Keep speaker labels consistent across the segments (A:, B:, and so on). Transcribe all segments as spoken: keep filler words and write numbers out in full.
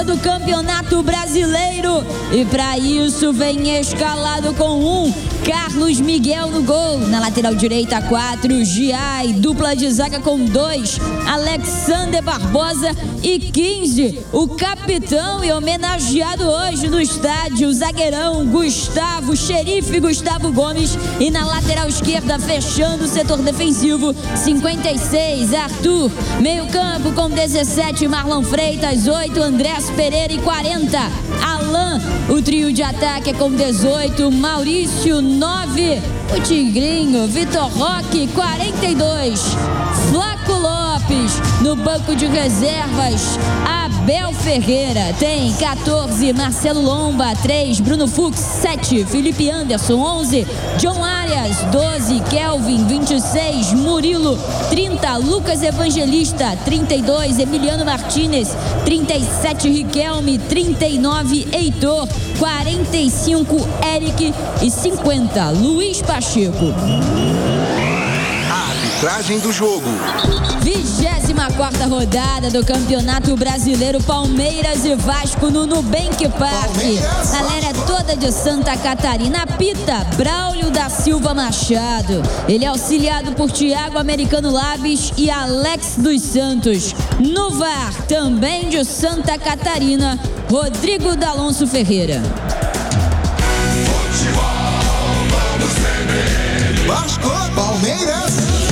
A: do Campeonato Brasileiro. E para isso vem escalado com um Carlos Miguel no gol. Na lateral direita, quatro, Giai. Dupla de zaga com dois, Alexander Barbosa. E quinze, o capitão e homenageado hoje no estádio, o zagueirão Gustavo, xerife Gustavo Gomes. E na lateral esquerda, fechando o setor defensivo, cinquenta e seis, Arthur. Meio campo com dezessete, Marlon Freitas. oito, Andrés Pereira. E quarenta, Alan. O trio de ataque é com dezoito, Maurício. nove, o Tigrinho, Vitor Roque. quarenta e dois, Flaco Lopes. No banco de reservas, Abel Ferreira. Tem quatorze, Marcelo Lomba. três, Bruno Fux. sete, Felipe Anderson. onze, John Arias. doze, Kelvin. vinte e seis, Murilo. trinta, Lucas Evangelista. trinta e dois, Emiliano Martínez. trinta e sete, Riquelme. trinta e nove, Heitor. quarenta e cinco, Eric. E cinquenta, Luiz Pacheco.
B: A arbitragem do jogo.
A: vigésima quarta rodada do Campeonato Brasileiro, Palmeiras e Vasco no Nubank Park. Galera toda de Santa Catarina. Apita Braulio da Silva Machado. Ele é auxiliado por Thiago Americano Labes e Alex dos Santos. No V A R, também de Santa Catarina, Rodrigo D'Alonso Ferreira.
B: Vasco, Palmeiras.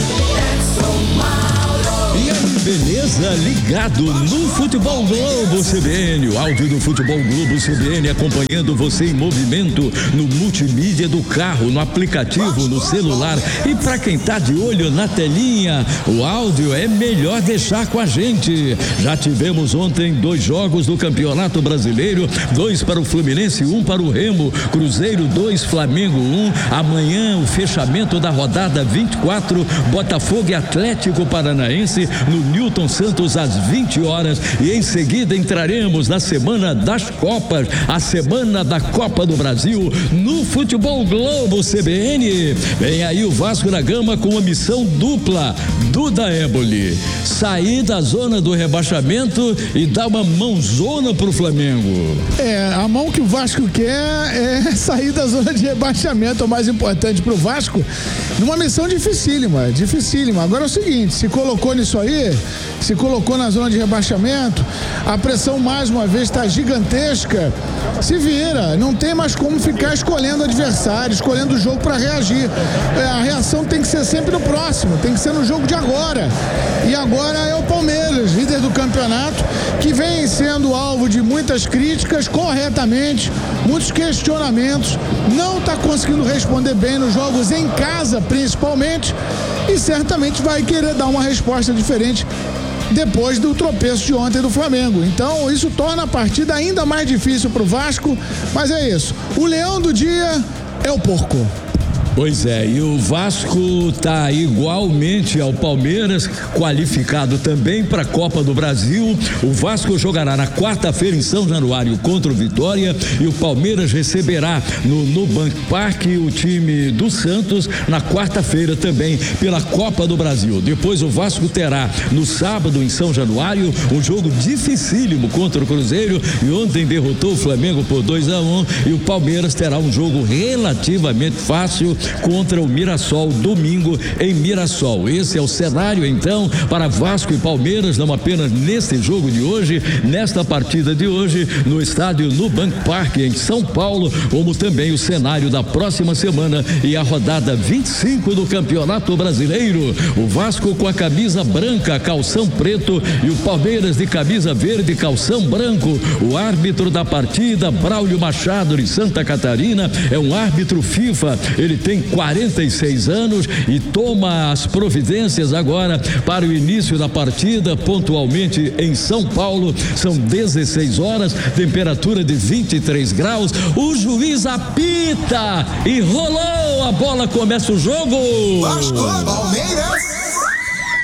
C: E aí, beleza? Ligado no Futebol Globo C B N. O áudio do Futebol Globo C B N acompanhando você em movimento no multimídia do carro, no aplicativo, no celular. E para quem tá de olho na telinha, o áudio é melhor deixar com a gente. Já tivemos ontem dois jogos do Campeonato Brasileiro, dois para o Fluminense, um para o Remo. Cruzeiro dois, Flamengo um. Amanhã o fechamento da rodada vinte e quatro, Botafogo e Atlético Paranaense no Newton Santos às vinte horas. E em seguida entraremos na semana das Copas, a semana da Copa do Brasil no Futebol Globo C B N. Vem aí o Vasco da Gama com uma missão dupla. Duda Éboli, sair da zona do rebaixamento e dar uma mãozona pro Flamengo.
D: É, a mão que o Vasco quer é sair da zona de rebaixamento, é o mais importante pro Vasco, numa missão dificílima, dificílima. Agora é o seguinte, se colocou nisso aí, se colocou na zona de rebaixamento, a pressão mais uma vez está gigantesca, se vira, não tem mais como ficar escolhendo adversário, escolhendo o jogo para reagir. É, a reação tem que ser sempre no próximo, tem que ser no jogo de agora. E agora é o Palmeiras, líder do campeonato, que vem sendo alvo de muitas críticas, corretamente, muitos questionamentos, não está conseguindo responder bem nos jogos em casa, principalmente, e certamente vai querer dar uma resposta diferente depois do tropeço de ontem do Flamengo. Então isso torna a partida ainda mais difícil para o Vasco, mas é isso, o leão do dia é o porco.
C: Pois é, e o Vasco tá igualmente ao Palmeiras, qualificado também para a Copa do Brasil. O Vasco jogará na quarta-feira em São Januário contra o Vitória e o Palmeiras receberá no Nubank Park o time do Santos na quarta-feira também pela Copa do Brasil. Depois o Vasco terá no sábado em São Januário um jogo dificílimo contra o Cruzeiro e ontem derrotou o Flamengo por dois a um, e o Palmeiras terá um jogo relativamente fácil contra o Mirassol, domingo em Mirassol. Esse é o cenário então para Vasco e Palmeiras, não apenas neste jogo de hoje, nesta partida de hoje no estádio Nubank Park em São Paulo, como também o cenário da próxima semana e a rodada vinte e cinco do Campeonato Brasileiro. O Vasco com a camisa branca, calção preto, e o Palmeiras de camisa verde, calção branco. O árbitro da partida, Braulio Machado de Santa Catarina, é um árbitro FIFA, ele tem quarenta e seis anos e toma as providências agora para o início da partida, pontualmente em São Paulo. São dezesseis horas, temperatura de vinte e três graus. O juiz apita e rolou, a bola, começa o jogo.
B: Vasco, Palmeiras.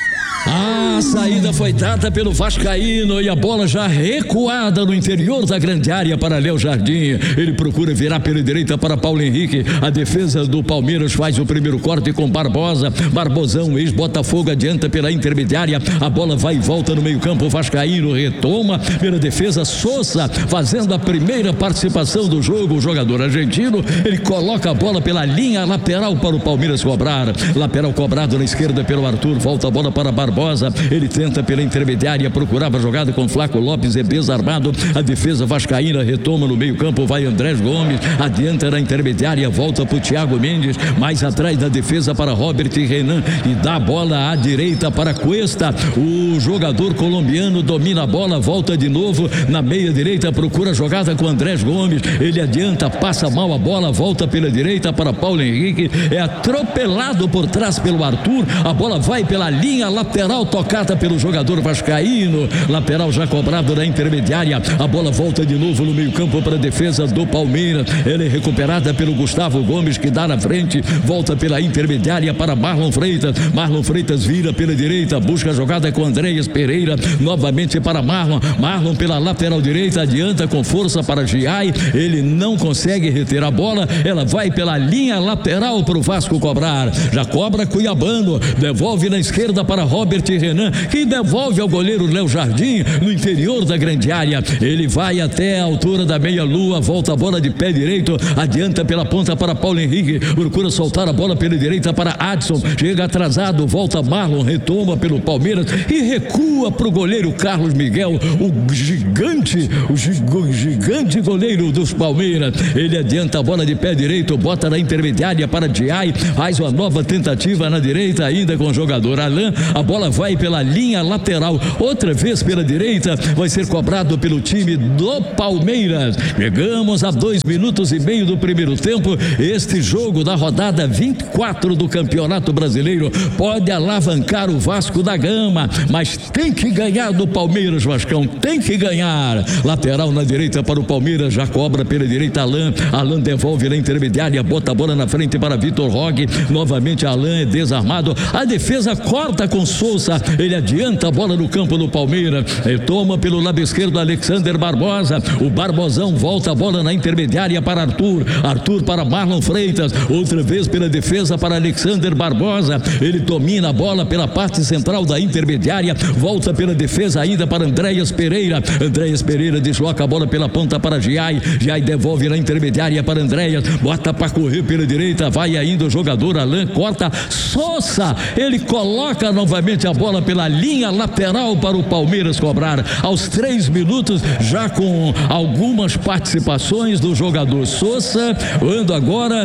C: A saída foi dada pelo vascaíno e a bola já recuada no interior da grande área para Léo Jardim. Ele procura virar pela direita para Paulo Henrique. A defesa do Palmeiras faz o primeiro corte com Barbosa. Barbosão, ex-Botafogo, adianta pela intermediária. A bola vai e volta no meio-campo. O vascaíno retoma pela defesa. Sousa fazendo a primeira participação do jogo. O jogador argentino, ele coloca a bola pela linha lateral para o Palmeiras cobrar. Lateral cobrado na esquerda pelo Arthur. Volta a bola para Barbosa. Ele tenta pela intermediária, procurava a jogada com Flaco Lopes, é desarmado. A defesa vascaína retoma no meio-campo, vai Andrés Gomes, adianta na intermediária, volta para o Thiago Mendes, mais atrás da defesa para Robert Renan e dá a bola à direita para Cuesta. O jogador colombiano domina a bola, volta de novo na meia direita, procura a jogada com Andrés Gomes. Ele adianta, passa mal a bola, volta pela direita para Paulo Henrique, é atropelado por trás pelo Arthur. A bola vai pela linha lateral, tocada pelo jogador vascaíno, lateral já cobrado na intermediária. A bola volta de novo no meio-campo para a defesa do Palmeiras. Ela é recuperada pelo Gustavo Gomes, que dá na frente, volta pela intermediária para Marlon Freitas. Marlon Freitas vira pela direita, busca a jogada com Andréas Pereira, novamente para Marlon. Marlon pela lateral direita, adianta com força para Giai. Ele não consegue reter a bola, ela vai pela linha lateral para o Vasco cobrar. Já cobra Cuiabano, devolve na esquerda para Robert Renan, que devolve ao goleiro Léo Jardim no interior da grande área. Ele vai até a altura da meia-lua, volta a bola de pé direito, adianta pela ponta para Paulo Henrique, procura soltar a bola pela direita para Adson, chega atrasado, volta Marlon, retoma pelo Palmeiras e recua para o goleiro Carlos Miguel, o gigante, o gigante goleiro dos Palmeiras. Ele adianta a bola de pé direito, bota na intermediária para Diai, faz uma nova tentativa na direita ainda com o jogador Alain. A bola vai pela linha lateral, outra vez pela direita, vai ser cobrado pelo time do Palmeiras. Chegamos a dois minutos e meio do primeiro tempo. Este jogo da rodada vinte e quatro do Campeonato Brasileiro pode alavancar o Vasco da Gama, mas tem que ganhar do Palmeiras, Vascão, tem que ganhar. Lateral na direita para o Palmeiras, já cobra pela direita Alain. Alain devolve na intermediária, bota a bola na frente para Vitor Roque, novamente Alain é desarmado, a defesa corta com Sousa, ele adianta a bola no campo do Palmeiras, ele toma pelo lado esquerdo Alexander Barbosa, o Barbosão volta a bola na intermediária para Arthur, Arthur para Marlon Freitas, outra vez pela defesa para Alexander Barbosa, ele domina a bola pela parte central da intermediária, volta pela defesa ainda para Andréas Pereira, Andréas Pereira desloca a bola pela ponta para Giai, Giai devolve na intermediária para Andréas, bota para correr pela direita, vai ainda o jogador Alain, corta Sousa, ele coloca novamente a bola pela linha lateral para o Palmeiras cobrar, aos três minutos, já com algumas participações do jogador Sousa. Quando agora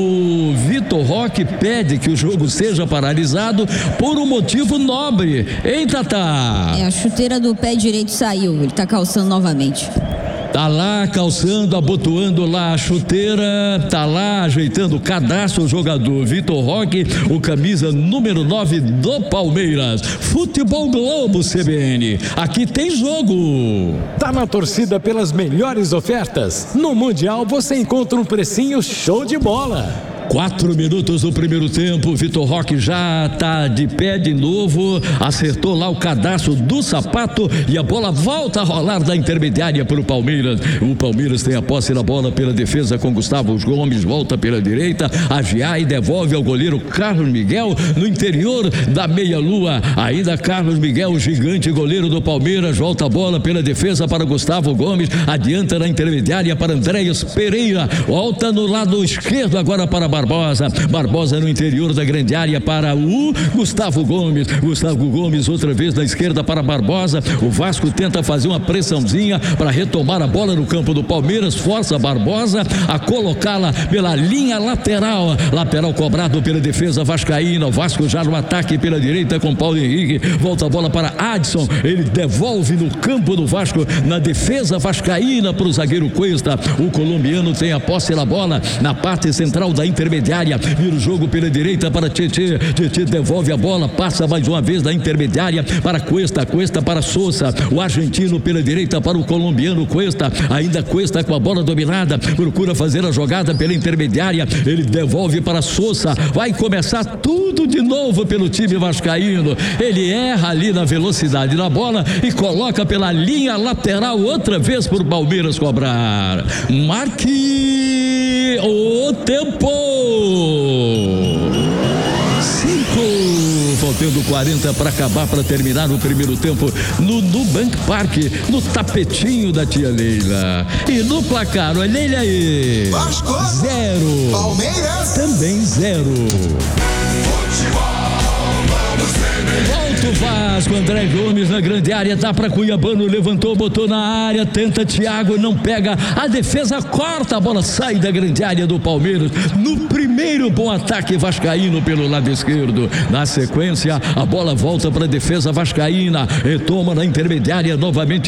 C: o Vitor Roque pede que o jogo seja paralisado por um motivo nobre, hein, Tatá?
A: É, a chuteira do pé direito saiu, ele tá calçando novamente.
C: Tá lá calçando, abotoando lá a chuteira, tá lá ajeitando o cadastro o jogador Vitor Roque, o camisa número nove do Palmeiras. Futebol Globo C B N, aqui tem jogo.
E: Tá na torcida pelas melhores ofertas? No Mundial você encontra um precinho show de bola.
C: Quatro minutos do primeiro tempo, Vitor Roque já tá de pé de novo, acertou lá o cadastro do sapato e a bola volta a rolar da intermediária para o Palmeiras. O Palmeiras tem a posse da bola pela defesa com Gustavo Gomes, volta pela direita, a Giai devolve ao goleiro Carlos Miguel no interior da meia-lua. Ainda Carlos Miguel, o gigante goleiro do Palmeiras, volta a bola pela defesa para Gustavo Gomes, adianta na intermediária para Andréas Pereira, volta no lado esquerdo agora para Barbosa, Barbosa no interior da grande área para o Gustavo Gomes, Gustavo Gomes outra vez na esquerda para Barbosa, o Vasco tenta fazer uma pressãozinha para retomar a bola no campo do Palmeiras, força Barbosa a colocá-la pela linha lateral, lateral cobrado pela defesa vascaína, o Vasco já no ataque pela direita com Paulo Henrique, volta a bola para Adson, ele devolve no campo do Vasco, na defesa vascaína para o zagueiro Cuesta, o colombiano tem a posse da bola na parte central da intermediária intermediária, vira o jogo pela direita para Tietê, Tietê devolve a bola, passa mais uma vez da intermediária para Cuesta, Cuesta para Sousa, o argentino pela direita para o colombiano Cuesta, ainda Cuesta com a bola dominada, procura fazer a jogada pela intermediária, ele devolve para Sousa, vai começar tudo de novo pelo time vascaíno, ele erra ali na velocidade da bola e coloca pela linha lateral outra vez por Palmeiras cobrar. Marque o tempo. Cinco, faltando quarenta para acabar, para terminar o primeiro tempo no Nubank Park, no tapetinho da tia Leila. E no placar, olha ele aí.
B: Vasco.
C: Zero.
B: Palmeiras.
C: Também zero. Volta o Vasco, André Gomes na grande área, dá para Cuiabano, levantou, botou na área, tenta Thiago, não pega, a defesa corta, a bola sai da grande área do Palmeiras, no primeiro bom ataque vascaíno pelo lado esquerdo, na sequência, a bola volta para a defesa vascaína, retoma na intermediária, novamente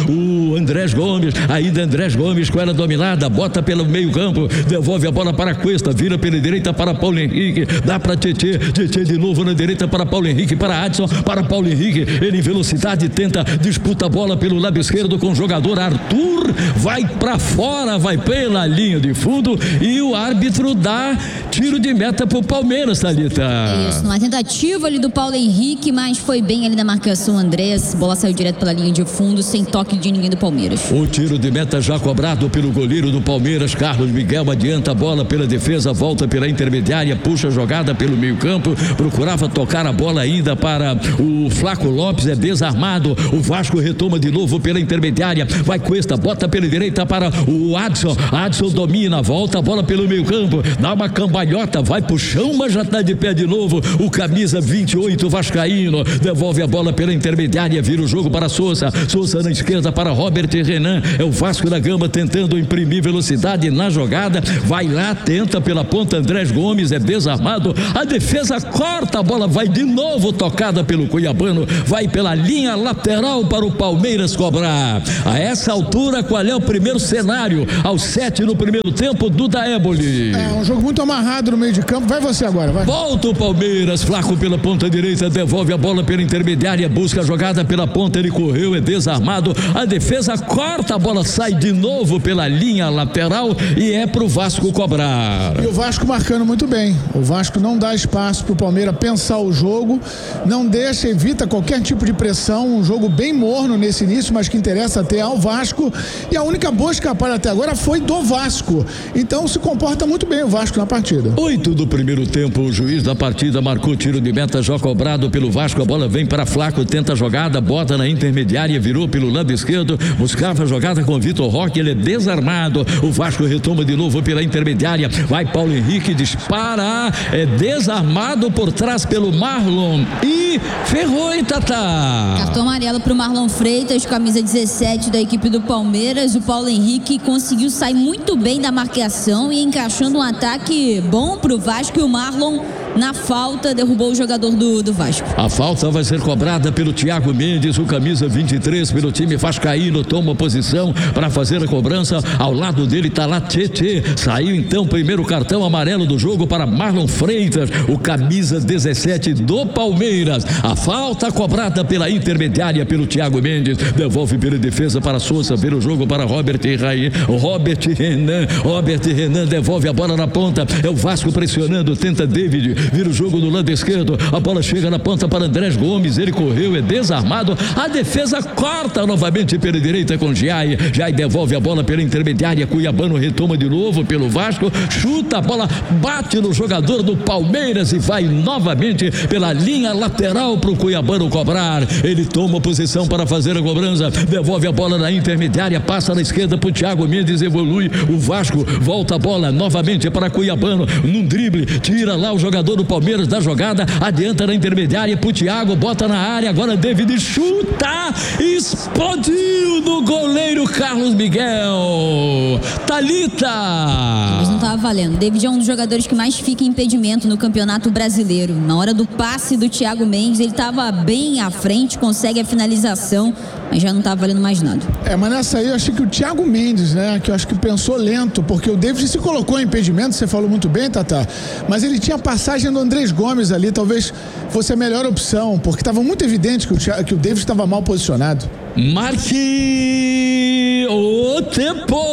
C: o Andrés Gomes, ainda Andrés Gomes com ela dominada, bota pelo meio campo, devolve a bola para Cuesta, vira pela direita para Paulo Henrique, dá para Tietê, Tietê de novo na direita para Paulo Henrique, para Adson, para Paulo Henrique, ele em velocidade tenta, disputa a bola pelo lado esquerdo com o jogador Arthur, vai para fora, vai pela linha de fundo e o árbitro dá tiro de meta pro Palmeiras, Thalita.
A: Isso, uma tentativa ali do Paulo Henrique, mas foi bem ali na marcação Andrés, bola saiu direto pela linha de fundo, sem toque de ninguém do Palmeiras.
C: O tiro de meta já cobrado pelo goleiro do Palmeiras, Carlos Miguel, adianta a bola pela defesa, volta pela intermediária, puxa a jogada pelo meio campo, procurava tocar a bola ainda para o Flaco Lopes, é desarmado, o Vasco retoma de novo pela intermediária, vai Cuesta, bota pela direita para o Adson, Adson domina, volta a bola pelo meio campo, dá uma cambalhota, vai pro chão, mas já tá de pé de novo, o camisa vinte e oito vascaíno, devolve a bola pela intermediária, vira o jogo para Sousa, Sousa na esquerda para Robert Renan, é o Vasco da Gama tentando imprimir velocidade na jogada, vai lá, tenta pela ponta Andrés Gomes, é desarmado, a defesa corta, a bola vai de novo tocada pelo Cuiabano, vai pela linha lateral para o Palmeiras cobrar. A essa altura, qual é o primeiro cenário? Aos sete no primeiro tempo, Duda Éboli.
D: É um jogo muito amarrado no meio de campo, vai você agora, vai.
C: Volta o Palmeiras, Flaco pela ponta direita, devolve a bola pela intermediária, busca a jogada pela ponta, ele correu, é desarmado, a defesa corta, a bola sai de novo pela linha lateral e é pro Vasco cobrar.
D: E o Vasco marcando muito bem, o Vasco não dá espaço pro Palmeiras pensar o jogo, não deixa, evita qualquer tipo de pressão, um jogo bem morno nesse início, mas que interessa até ao Vasco, e a única boa escapada até agora foi do Vasco, então se comporta muito bem o Vasco na partida.
C: Oito do primeiro tempo, o juiz da partida marcou tiro de meta já cobrado pelo Vasco, a bola vem para Flaco, tenta a jogada, bota na intermediária, virou pelo lado esquerdo, buscava a jogada com Vitor Roque, ele é desarmado, o Vasco retoma de novo pela intermediária, vai Paulo Henrique, dispara, é desarmado por trás pelo Marlon e ferrou, hein, Tatá?
A: Cartão amarelo pro Marlon Freitas, camisa dezessete da equipe do Palmeiras. O Paulo Henrique conseguiu sair muito bem da marcação e encaixando um ataque bom pro Vasco, e o Marlon, na falta, derrubou o jogador do, do Vasco.
C: A falta vai ser cobrada pelo Thiago Mendes, o camisa vinte e três, pelo time vascaíno, toma posição para fazer a cobrança, ao lado dele tá lá Tietê, saiu então o primeiro cartão amarelo do jogo para Marlon Freitas, o camisa dezessete do Palmeiras. A falta cobrada pela intermediária pelo Thiago Mendes, devolve pela defesa para Sousa, vira o jogo para Robert Raí, Robert Renan, Robert Renan devolve a bola na ponta, é o Vasco pressionando, tenta David, vira o jogo do lado esquerdo, a bola chega na ponta para Andrés Gomes, ele correu, é desarmado, a defesa corta novamente pela direita com Giai, Giai devolve a bola pela intermediária, Cuiabano retoma de novo pelo Vasco, chuta a bola, bate no jogador do Palmeiras e vai novamente pela linha lateral pro Cuiabano cobrar, ele toma posição para fazer a cobrança, devolve a bola na intermediária, passa na esquerda pro Thiago Mendes, evolui, o Vasco volta a bola novamente para Cuiabano, num drible, tira lá o jogador do Palmeiras da jogada, adianta na intermediária pro Thiago, bota na área, agora David chuta, explodiu no goleiro Carlos Miguel. Thalita!
A: Mas não tava valendo. David é um dos jogadores que mais fica em impedimento no Campeonato Brasileiro. Na hora do passe do Thiago Mendes, ele tava bem à frente, consegue a finalização, mas já não tá valendo mais nada.
D: É, mas nessa aí eu achei que o Thiago Mendes, né, que eu acho que pensou lento, porque o David se colocou em impedimento, você falou muito bem, Tatá, mas ele tinha a passagem do Andrés Gomes ali, talvez fosse a melhor opção, porque estava muito evidente que o, Thiago, que o David estava mal posicionado.
C: Marque o tempo!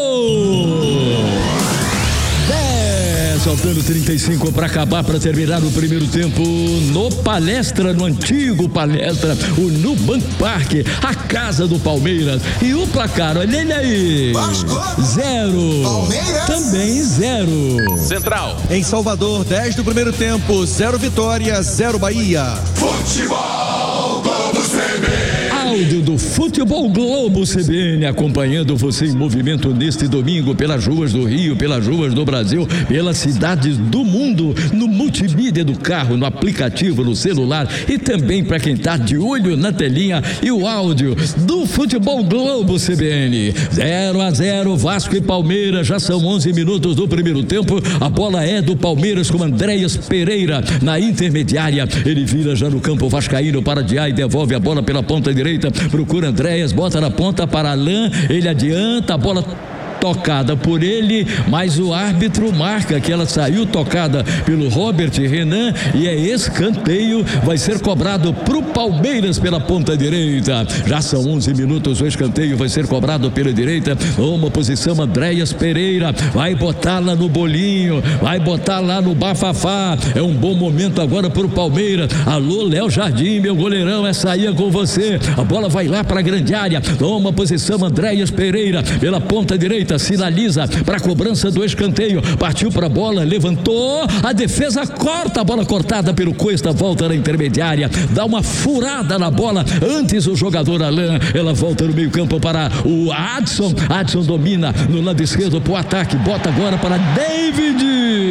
C: Faltando trinta e cinco para acabar, para terminar o primeiro tempo no Palestra, no antigo Palestra, o Nubank Park, a casa do Palmeiras. E o placar, olha ele aí.
B: Vasco.
C: Zero.
B: Palmeiras.
C: Também zero.
F: Central.
G: Em Salvador, dez do primeiro tempo, zero Vitória, zero Bahia.
B: Futebol Globo C B N.
C: Áudio do Futebol Globo C B N, acompanhando você em movimento neste domingo pelas ruas do Rio, pelas ruas do Brasil, pelas cidades do mundo, no multimídia do carro, no aplicativo, no celular e também para quem está de olho na telinha e o áudio do Futebol Globo C B N. zero a zero, Vasco e Palmeiras, já são onze minutos do primeiro tempo, a bola é do Palmeiras com Andréas Pereira na intermediária, ele vira já no campo vascaíno para Diá e devolve a bola pela ponta direita. Procura Andréas, bota na ponta para Alain, ele adianta, a bola tocada por ele, mas o árbitro marca que ela saiu tocada pelo Robert Renan e é escanteio, vai ser cobrado pro Palmeiras pela ponta direita. Já são onze minutos, o escanteio vai ser cobrado pela direita, uma posição Andréas Pereira, vai botar lá no bolinho, vai botar lá no bafafá, é um bom momento agora pro Palmeiras. Alô, Léo Jardim, meu goleirão, essa aí é com você, a bola vai lá para a grande área, toma posição Andréas Pereira pela ponta direita, sinaliza para a cobrança do escanteio, partiu para a bola, levantou, a defesa corta, a bola cortada pelo Cuesta, volta na intermediária, dá uma furada na bola, antes o jogador Alain, ela volta no meio campo para o Adson, Adson domina no lado esquerdo para o ataque, bota agora para David,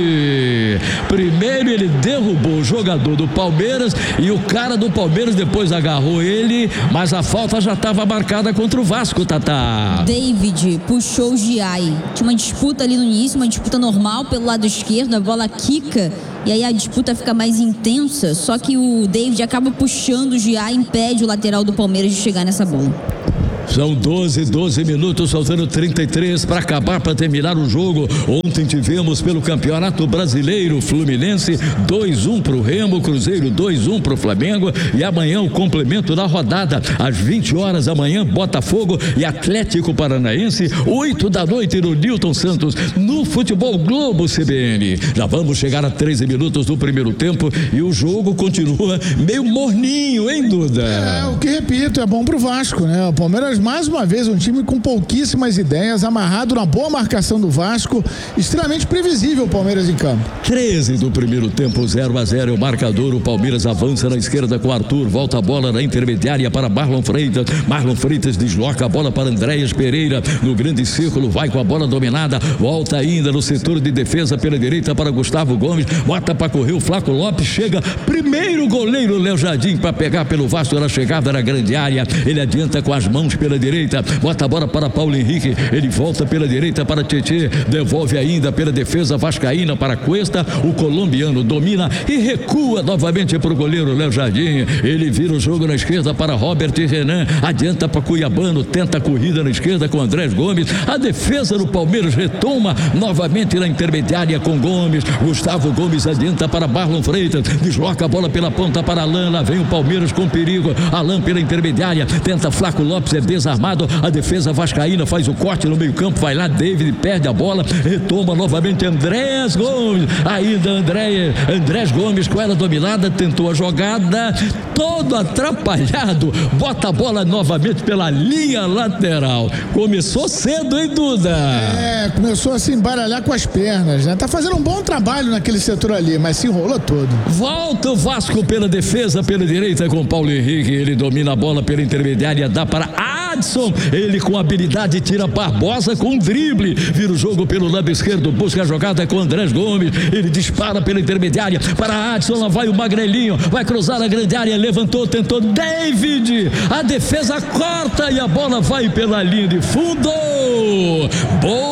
C: primeiro ele derrubou o jogador do Palmeiras e o cara do Palmeiras depois agarrou ele, mas a falta já estava marcada contra o Vasco, Tatá.
A: David puxou o Giai, tinha uma disputa ali no início, uma disputa normal pelo lado esquerdo, a bola quica e aí a disputa fica mais intensa, só que o David acaba puxando o Giai e impede o lateral do Palmeiras de chegar nessa bola.
C: São doze, doze minutos, faltando trinta e três para acabar, para terminar o jogo. Ontem tivemos pelo Campeonato Brasileiro, Fluminense dois a um para o Remo, Cruzeiro dois a um para o Flamengo e amanhã o complemento da rodada, às vinte horas da manhã, Botafogo e Atlético Paranaense, oito da noite no Newton Santos, no Futebol Globo C B N. Já vamos chegar a treze minutos do primeiro tempo e o jogo continua meio morninho, hein, Duda?
D: É, o que repito, é bom pro Vasco, né? O Palmeiras mais uma vez um time com pouquíssimas ideias, amarrado na boa marcação do Vasco, extremamente previsível o Palmeiras em campo.
C: treze do primeiro tempo, zero a zero, o marcador, o Palmeiras avança na esquerda com Arthur, volta a bola na intermediária para Marlon Freitas, Marlon Freitas desloca a bola para Andréas Pereira, no grande círculo, vai com a bola dominada, volta ainda no setor de defesa pela direita para Gustavo Gomes, bota para correr o Flaco Lopes, chega primeiro goleiro Léo Jardim para pegar pelo Vasco na chegada na grande área, ele adianta com as mãos pela direita, bota a bola para Paulo Henrique, ele volta pela direita para Tietê, devolve ainda pela defesa vascaína para Cuesta, o colombiano domina e recua novamente para o goleiro Léo Jardim, ele vira o jogo na esquerda para Robert Renan, adianta para Cuiabano, tenta a corrida na esquerda com Andrés Gomes, a defesa do Palmeiras retoma novamente na intermediária com Gomes, Gustavo Gomes adianta para Marlon Freitas, desloca a bola pela ponta para Alain, lá vem o Palmeiras com perigo, Alain pela intermediária, tenta Flaco Lopes, é desarmado, a defesa vascaína faz o corte no meio campo, vai lá, David perde a bola, retoma novamente Andrés Gomes, ainda André, Andrés Gomes com ela dominada, tentou a jogada, todo atrapalhado, bota a bola novamente pela linha lateral, começou cedo, hein, Duda?
D: É, começou a se embaralhar com as pernas, né? Tá fazendo um bom trabalho naquele setor ali, mas se enrolou todo.
C: Volta o Vasco pela defesa, pela direita com Paulo Henrique, ele domina a bola pela intermediária, dá para Adson, ele com habilidade tira Barbosa com drible, vira o jogo pelo lado esquerdo, busca a jogada com Andrés Gomes, ele dispara pela intermediária para Adson, lá vai o Magrelinho, vai cruzar a grande área, levantou, tentou David, a defesa corta e a bola vai pela linha de fundo, boa por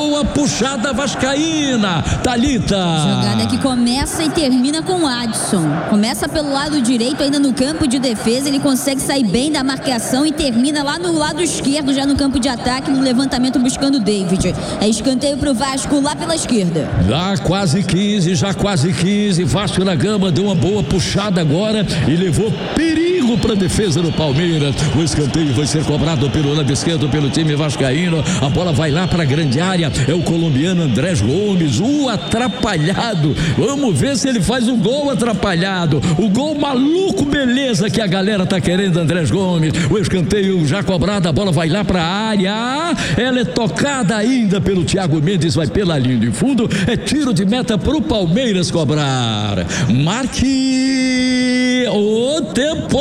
C: puxada vascaína. Thalita.
A: Jogada que começa e termina com o Adson. Começa pelo lado direito, ainda no campo de defesa, ele consegue sair bem da marcação e termina lá no lado esquerdo, já no campo de ataque, no levantamento buscando o David. É escanteio pro Vasco lá pela esquerda.
C: Já quase quinze, já quase quinze, Vasco da Gama deu uma boa puxada agora e levou perigo para a defesa do Palmeiras. O escanteio vai ser cobrado pelo lado esquerdo pelo time vascaíno. A bola vai lá para a grande área. É o colombiano Andrés Gomes, o atrapalhado. Vamos ver se ele faz um gol atrapalhado. O gol maluco, beleza, que a galera tá querendo, Andrés Gomes. O escanteio já cobrado, a bola vai lá para a área. Ela é tocada ainda pelo Thiago Mendes, vai pela linha de fundo. É tiro de meta para o Palmeiras cobrar. Marque o tempo.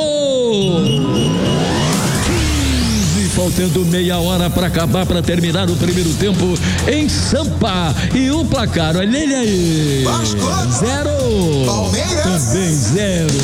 C: Faltando meia hora para acabar, para terminar o primeiro tempo em Sampa. E o placar, olha ele aí.
B: Vasco.
C: Zero.
B: Palmeiras.
C: Também zero.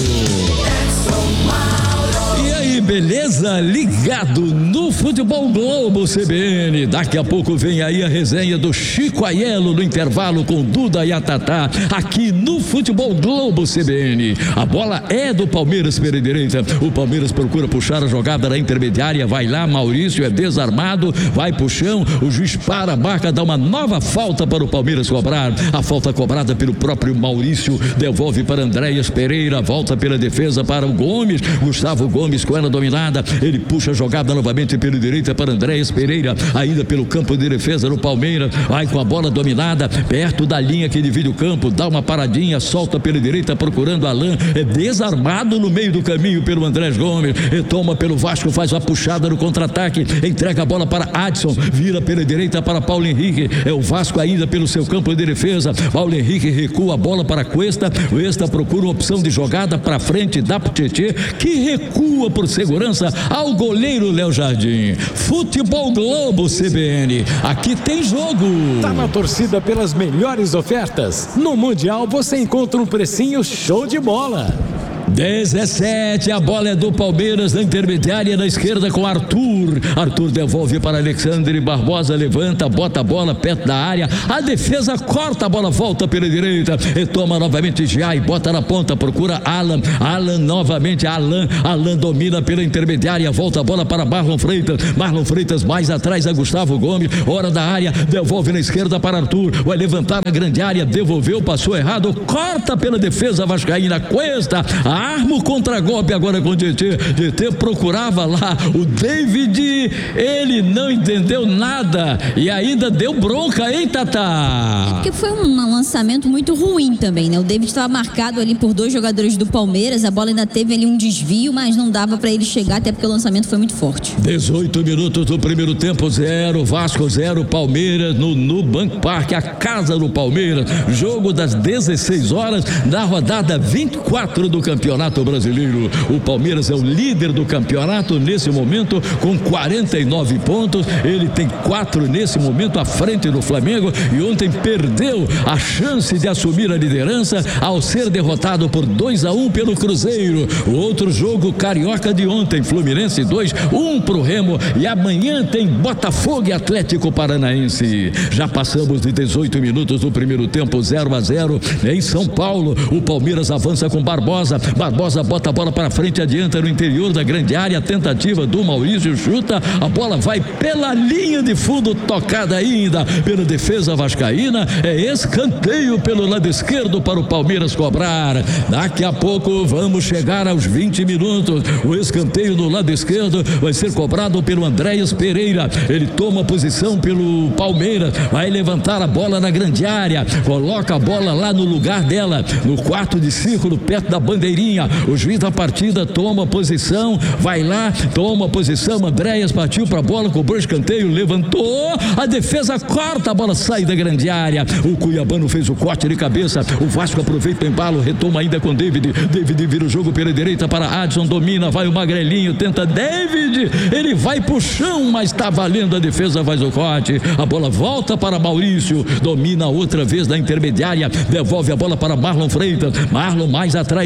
C: E aí, beleza? Ligado no Futebol Globo C B N. Daqui a pouco vem aí a resenha do Chico Aiello no intervalo com Duda e a Tatá, aqui no Futebol Globo C B N. A bola é do Palmeiras pela direita. O Palmeiras procura puxar a jogada da intermediária. Vai lá, Maurício é desarmado, vai pro chão. O juiz para a marca, dá uma nova falta para o Palmeiras cobrar. A falta cobrada pelo próprio Maurício, devolve para Andréas Pereira, volta pela defesa para o Gomes. Gustavo Gomes com ela dominada, ele puxa a jogada novamente pela direita para Andréas Pereira, ainda pelo campo de defesa do Palmeiras, vai com a bola dominada, perto da linha que divide o campo, dá uma paradinha, solta pela direita procurando Alain, é desarmado no meio do caminho pelo Andrés Gomes, retoma pelo Vasco, faz uma puxada no contra-ataque, entrega a bola para Adson, vira pela direita para Paulo Henrique, é o Vasco ainda pelo seu campo de defesa, Paulo Henrique recua a bola para Cuesta, Cuesta procura uma opção de jogada para frente, dá pro Tietê, que recua por segurança ao goleiro Léo Jardim. Futebol Globo C B N, aqui tem jogo.
E: Tá na torcida pelas melhores ofertas? No Mundial você encontra um precinho show de bola.
C: dezessete, a bola é do Palmeiras na intermediária na esquerda com Arthur. Arthur devolve para Alexandre Barbosa, levanta, bota a bola perto da área. A defesa corta a bola, volta pela direita. Retoma novamente Jai, bota na ponta, procura Alan. Alan novamente, Alan. Alan domina pela intermediária, volta a bola para Marlon Freitas. Marlon Freitas mais atrás a Gustavo Gomes. Hora da área, devolve na esquerda para Arthur. Vai levantar a grande área, devolveu, passou errado, corta pela defesa vascaína. Cuesta, arma o contra-golpe agora com o D T. D T procurava lá o David, ele não entendeu nada e ainda deu bronca, hein, Tatá?
A: É porque foi um lançamento muito ruim também, né? O David estava marcado ali por dois jogadores do Palmeiras, a bola ainda teve ali um desvio, mas não dava para ele chegar, até porque o lançamento foi muito forte.
C: dezoito minutos do primeiro tempo, zero, Vasco zero, Palmeiras no Nubank Park, a casa do Palmeiras, jogo das dezesseis horas da rodada vinte e quatro do campeonato brasileiro. O Palmeiras é o líder do campeonato nesse momento com quarenta e nove pontos, ele tem quatro nesse momento à frente do Flamengo e ontem perdeu a chance de assumir a liderança ao ser derrotado por dois a um pelo Cruzeiro. O outro jogo carioca de ontem, Fluminense dois, um pro Remo, e amanhã tem Botafogo e Atlético Paranaense. Já passamos de dezoito minutos do primeiro tempo, zero a zero em São Paulo. O Palmeiras avança com Barbosa, Barbosa bota a bola para frente, adianta no interior da grande área, tentativa do Maurício, chuta, a bola vai pela linha de fundo, tocada ainda pela defesa vascaína, é escanteio pelo lado esquerdo para o Palmeiras cobrar. Daqui a pouco vamos chegar aos vinte minutos, o escanteio no lado esquerdo vai ser cobrado pelo Andréas Pereira, ele toma posição pelo Palmeiras, vai levantar a bola na grande área, coloca a bola lá no lugar dela, no quarto de círculo, perto da bandeirinha. O juiz da partida toma posição, vai lá, toma posição, Andréas partiu para a bola, cobrou escanteio, levantou, a defesa corta, a bola sai da grande área, o cuiabano fez o corte de cabeça, o Vasco aproveita o embalo, retoma ainda com David, David vira o jogo pela direita para Adson, domina, vai o Magrelinho, tenta David, ele vai pro chão, mas tá valendo, a defesa faz o corte, a bola volta para Maurício, domina outra vez na intermediária, devolve a bola para Marlon Freitas, Marlon mais atrás na defesa,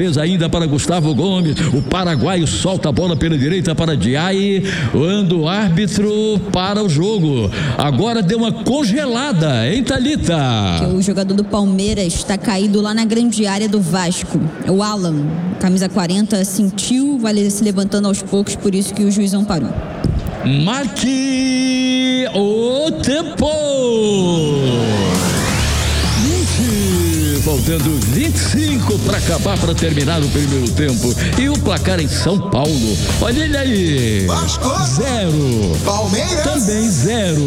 C: defesa ainda para Gustavo Gomes. O paraguaio solta a bola pela direita para Diay. Ando o árbitro para o jogo. Agora deu uma congelada, hein, Thalita?
A: O jogador do Palmeiras está caído lá na grande área do Vasco. O Alan, camisa quarenta, sentiu, vai se levantando aos poucos, por isso que o juizão parou.
C: Marque o tempo. vinte, faltando vinte e cinco para acabar, para terminar o primeiro tempo. E o placar em São Paulo, olha ele aí.
B: Vasco.
C: Zero.
B: Palmeiras.
C: Também zero.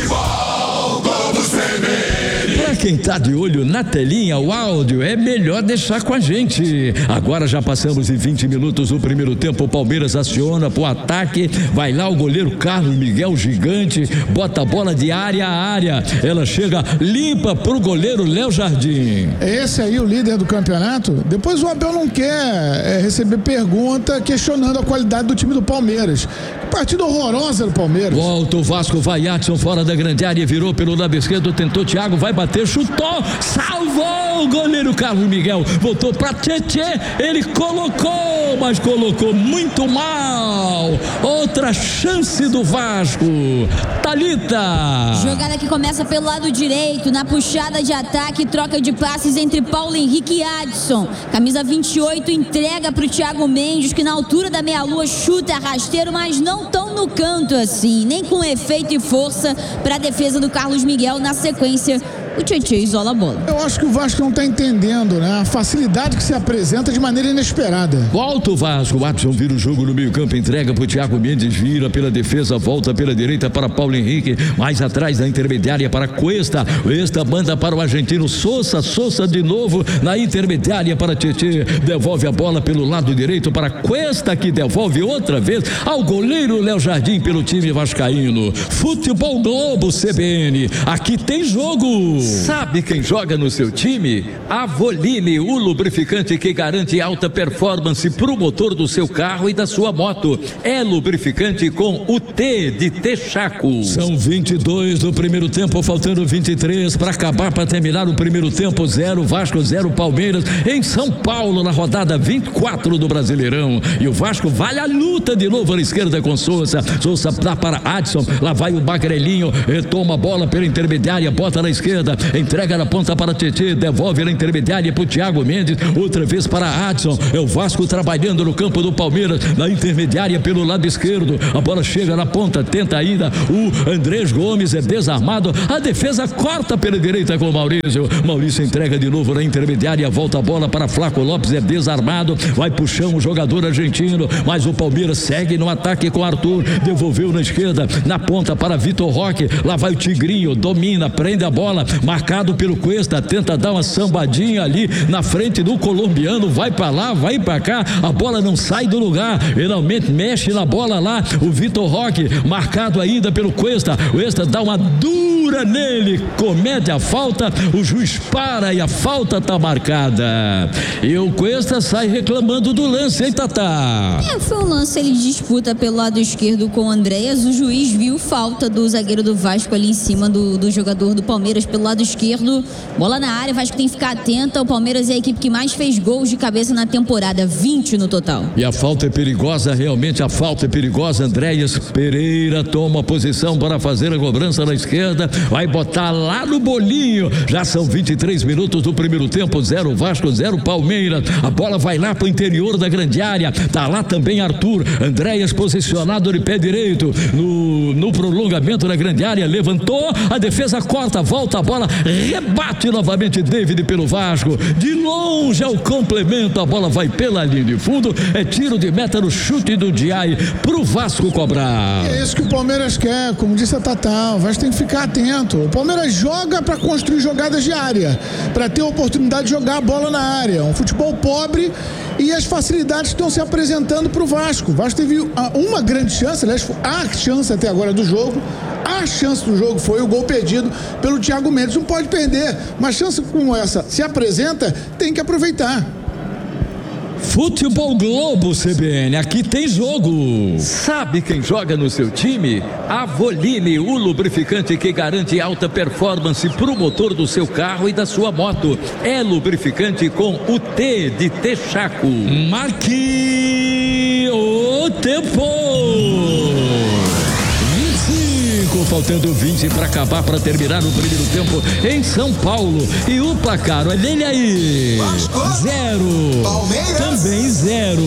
B: Futebol, todos feminino.
C: Pra quem tá de olho na telinha, o áudio é melhor deixar com a gente. Agora já passamos de vinte minutos do primeiro tempo. O Palmeiras aciona pro ataque. Vai lá o goleiro Carlos Miguel, gigante, bota a bola de área a área. Ela chega limpa pro goleiro Léo Jardim.
D: É esse aí o líder do campeonato? Depois o Abel não quer é, receber pergunta questionando a qualidade do time do Palmeiras. Partida horrorosa do Palmeiras.
C: Volta o Vasco, vai Adson fora da grande área, virou pelo lado esquerdo, tentou Thiago, vai bater, chutou, salvou o goleiro Carlos Miguel, voltou pra Tietê, ele colocou, mas colocou muito mal. Outra chance do Vasco. Thalita.
A: Jogada que começa pelo lado direito, na puxada de ataque, troca de passes entre Paulo Henrique e Adson. Camisa vinte e oito entrega pro Thiago Mendes, que na altura da meia-lua chuta rasteiro, mas não tão no canto assim, nem com efeito e força para a defesa do Carlos Miguel. Na sequência, o Tietê isola a bola.
D: Eu acho que o Vasco não está entendendo, né? A facilidade que se apresenta de maneira inesperada.
C: Volta o Vasco, o Adson vira o jogo no meio campo, entrega pro Thiago Mendes, vira pela defesa, volta pela direita para Paulo Henrique, mais atrás da intermediária para Cuesta, Cuesta manda para o argentino Sousa, Sousa de novo na intermediária para Tietê, devolve a bola pelo lado direito para Cuesta, que devolve outra vez ao goleiro Léo Jardim pelo time vascaíno. Futebol Globo C B N, aqui tem jogo. Sabe quem joga no seu time? A Voline, o lubrificante que garante alta performance para o motor do seu carro e da sua moto. É lubrificante com o T de Texaco. São vinte e dois do primeiro tempo, faltando vinte e três para acabar, para terminar o primeiro tempo. Zero Vasco, zero Palmeiras em São Paulo, na rodada vinte e quatro do Brasileirão. E o Vasco vai à luta de novo na esquerda com Sousa. Sousa dá para Adson, lá vai o Bagrelinho, retoma a bola pela intermediária, bota na esquerda, entrega na ponta para Tietê, devolve na intermediária para o Thiago Mendes, outra vez para Adson. É o Vasco trabalhando no campo do Palmeiras, na intermediária pelo lado esquerdo, a bola chega na ponta, tenta ainda o Andrés Gomes, é desarmado, a defesa corta pela direita com o Maurício, Maurício entrega de novo na intermediária, volta a bola para Flaco Lopes, é desarmado, vai puxando o jogador argentino, mas o Palmeiras segue no ataque com Arthur, devolveu na esquerda, na ponta para Vitor Roque, lá vai o Tigrinho, domina, prende a bola, marcado pelo Cuesta, tenta dar uma sambadinha ali na frente do colombiano, vai pra lá, vai pra cá, a bola não sai do lugar, finalmente mexe na bola lá, o Vitor Roque, marcado ainda pelo Cuesta, o Cuesta dá uma dura nele, comete a falta, o juiz para e a falta tá marcada, e o Cuesta sai reclamando do lance, hein, Tatá?
A: É, foi um lance, ele disputa pelo lado esquerdo com o Andréas, o juiz viu falta do zagueiro do Vasco ali em cima do, do jogador do Palmeiras pelo lado esquerdo, bola na área, Vasco tem que ficar atenta, o Palmeiras é a equipe que mais fez gols de cabeça na temporada, vinte no total.
C: E a falta é perigosa, realmente a falta é perigosa. Andréas Pereira toma posição para fazer a cobrança na esquerda, vai botar lá no bolinho, já são vinte e três minutos do primeiro tempo, zero Vasco, zero Palmeiras, a bola vai lá para o interior da grande área, tá lá também Arthur, Andréas posicionado de pé direito, no, no prolongamento da grande área, levantou, a defesa corta, volta a bola, rebate novamente David pelo Vasco, de longe ao complemento, a bola vai pela linha de fundo, é tiro de meta no chute do Diay pro Vasco cobrar.
D: É isso que o Palmeiras quer, como disse a Tatá, o Vasco tem que ficar atento, o Palmeiras joga para construir jogadas de área, para ter a oportunidade de jogar a bola na área, um futebol pobre e as facilidades estão se apresentando pro Vasco. O Vasco teve uma grande chance, aliás, a chance até agora do jogo, a chance do jogo foi o gol perdido pelo Thiago Mendes, não pode perder, uma chance como essa se apresenta, tem que aproveitar.
C: Futebol Globo C B N, aqui tem jogo.
F: Sabe quem joga no seu time? Avoline, o lubrificante que garante alta performance pro motor do seu carro e da sua moto. É lubrificante com o T de Texaco.
C: Marque o tempo. Faltando vinte para acabar, para terminar o primeiro tempo em São Paulo. E o placar, olha ele aí.
B: Vasco.
C: Zero.
B: Palmeiras.
C: Também zero.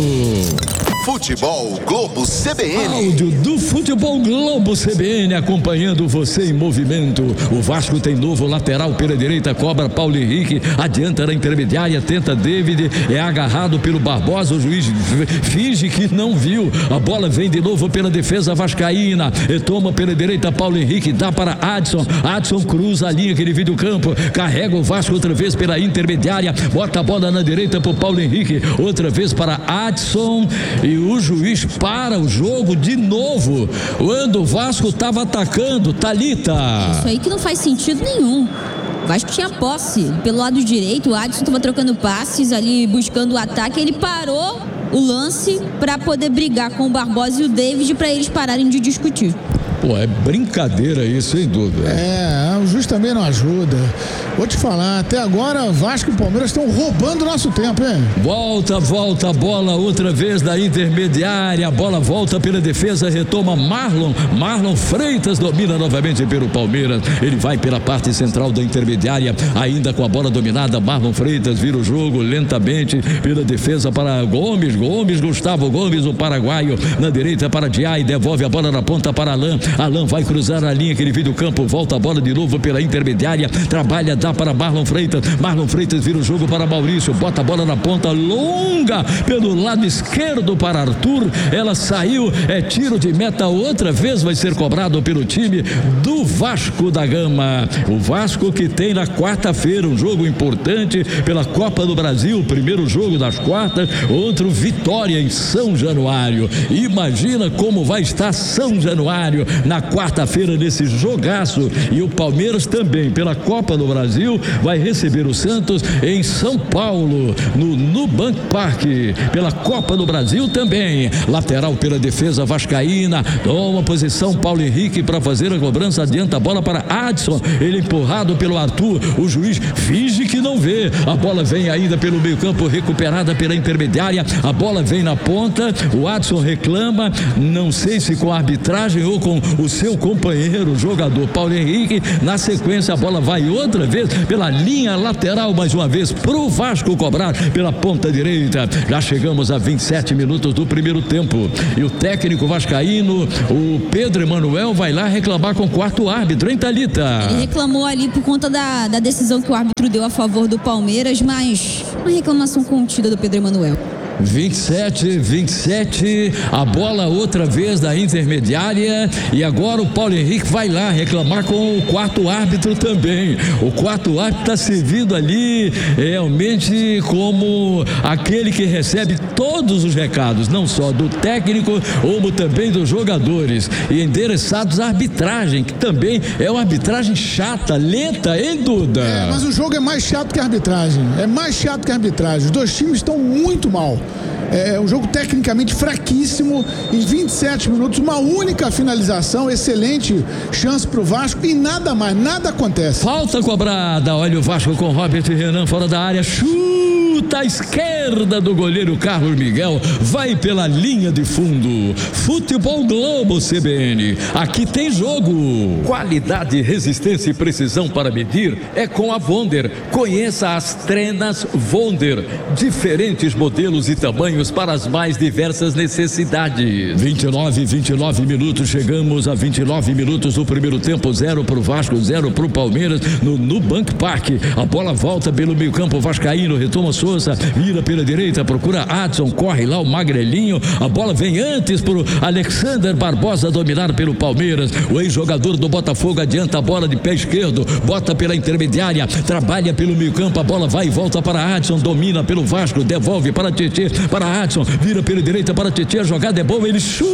B: Futebol Globo C B N.
C: Áudio do Futebol Globo C B N acompanhando você em movimento. O Vasco tem novo lateral pela direita, cobra Paulo Henrique, adianta na intermediária, tenta David, é agarrado pelo Barbosa, o juiz finge que não viu. A bola vem de novo pela defesa vascaína, e toma pela direita Paulo Henrique, dá para Adson, Adson cruza a linha que divide o campo, carrega o Vasco outra vez pela intermediária, bota a bola na direita pro Paulo Henrique, outra vez para Adson, e o juiz para o jogo de novo, quando o Vasco estava atacando. Thalita,
A: isso aí que não faz sentido nenhum. O Vasco tinha posse pelo lado direito, o Adson estava trocando passes ali, buscando o ataque, ele parou o lance para poder brigar com o Barbosa e o David, para eles pararem de discutir.
C: Pô, é brincadeira isso, sem dúvida.
D: É, o juiz também não ajuda. Vou te falar, até agora Vasco e Palmeiras estão roubando nosso tempo, hein?
C: Volta, volta a bola outra vez da intermediária, a bola volta pela defesa, retoma Marlon, Marlon Freitas domina novamente pelo Palmeiras, ele vai pela parte central da intermediária, ainda com a bola dominada, Marlon Freitas vira o jogo lentamente pela defesa para Gomes, Gomes, Gustavo Gomes, o paraguaio, na direita para Diay, devolve a bola na ponta para Alain, Alain vai cruzar a linha que ele vira o campo, volta a bola de novo pela intermediária, trabalha, dá para Marlon Freitas, Marlon Freitas vira o jogo para Maurício, bota a bola na ponta longa pelo lado esquerdo para Arthur, ela saiu, é tiro de meta outra vez, vai ser cobrado pelo time do Vasco da Gama. O Vasco que tem na quarta-feira um jogo importante pela Copa do Brasil, primeiro jogo das quartas, outro Vitória em São Januário. Imagina como vai estar São Januário na quarta-feira nesse jogaço, e o Palmeiras também pela Copa do Brasil vai receber o Santos em São Paulo no Nubank Park pela Copa do Brasil também. Lateral pela defesa vascaína, toma posição Paulo Henrique para fazer a cobrança, adianta a bola para Adson, ele empurrado pelo Arthur, o juiz finge que não vê, a bola vem ainda pelo meio campo, recuperada pela intermediária, a bola vem na ponta, o Adson reclama, não sei se com a arbitragem ou com o seu companheiro, o jogador Paulo Henrique. Na sequência a bola vai outra vez pela linha lateral, mais uma vez pro Vasco cobrar pela ponta direita. Já chegamos a vinte e sete minutos do primeiro tempo, e o técnico vascaíno, o Pedro Emanuel, vai lá reclamar com o quarto árbitro, hein, Thalita?
A: Ele reclamou ali por conta da, da decisão que o árbitro deu a favor do Palmeiras, mas uma reclamação contida do Pedro Emanuel.
C: vinte e sete, vinte e sete, a bola outra vez da intermediária, e agora o Paulo Henrique vai lá reclamar com o quarto árbitro também. O quarto árbitro está servindo ali realmente como aquele que recebe todos os recados, não só do técnico, como também dos jogadores, e endereçados à arbitragem, que também é uma arbitragem chata, lenta, hein, Duda?
D: É, mas o jogo é mais chato que a arbitragem, é mais chato que a arbitragem, os dois times estão muito mal. É um jogo tecnicamente fraquíssimo, em vinte e sete minutos, uma única finalização, excelente chance pro Vasco e nada mais, nada acontece.
C: Falta cobrada, olha o Vasco com Robert e Renan fora da área, chuta à esquerda do goleiro Carlos Miguel, vai pela linha de fundo. Futebol Globo C B N, aqui tem jogo.
F: Qualidade, resistência e precisão para medir é com a Wonder. Conheça as trenas Wonder, diferentes modelos e tamanhos para as mais diversas necessidades.
C: vinte e nove, vinte e nove minutos, chegamos a vinte e nove minutos do primeiro tempo, zero pro Vasco, zero pro Palmeiras no Nubank Park. A bola volta pelo meio campo vascaíno, retoma Souza, vira pela direita, procura Adson, corre lá o magrelinho, a bola vem antes pro Alexander Barbosa dominar pelo Palmeiras, o ex-jogador do Botafogo adianta a bola de pé esquerdo, bota pela intermediária, trabalha pelo meio campo, a bola vai e volta para Adson, domina pelo Vasco, devolve para Tietê, para Adson, vira pela direita para Tietê, a jogada é boa, ele chuta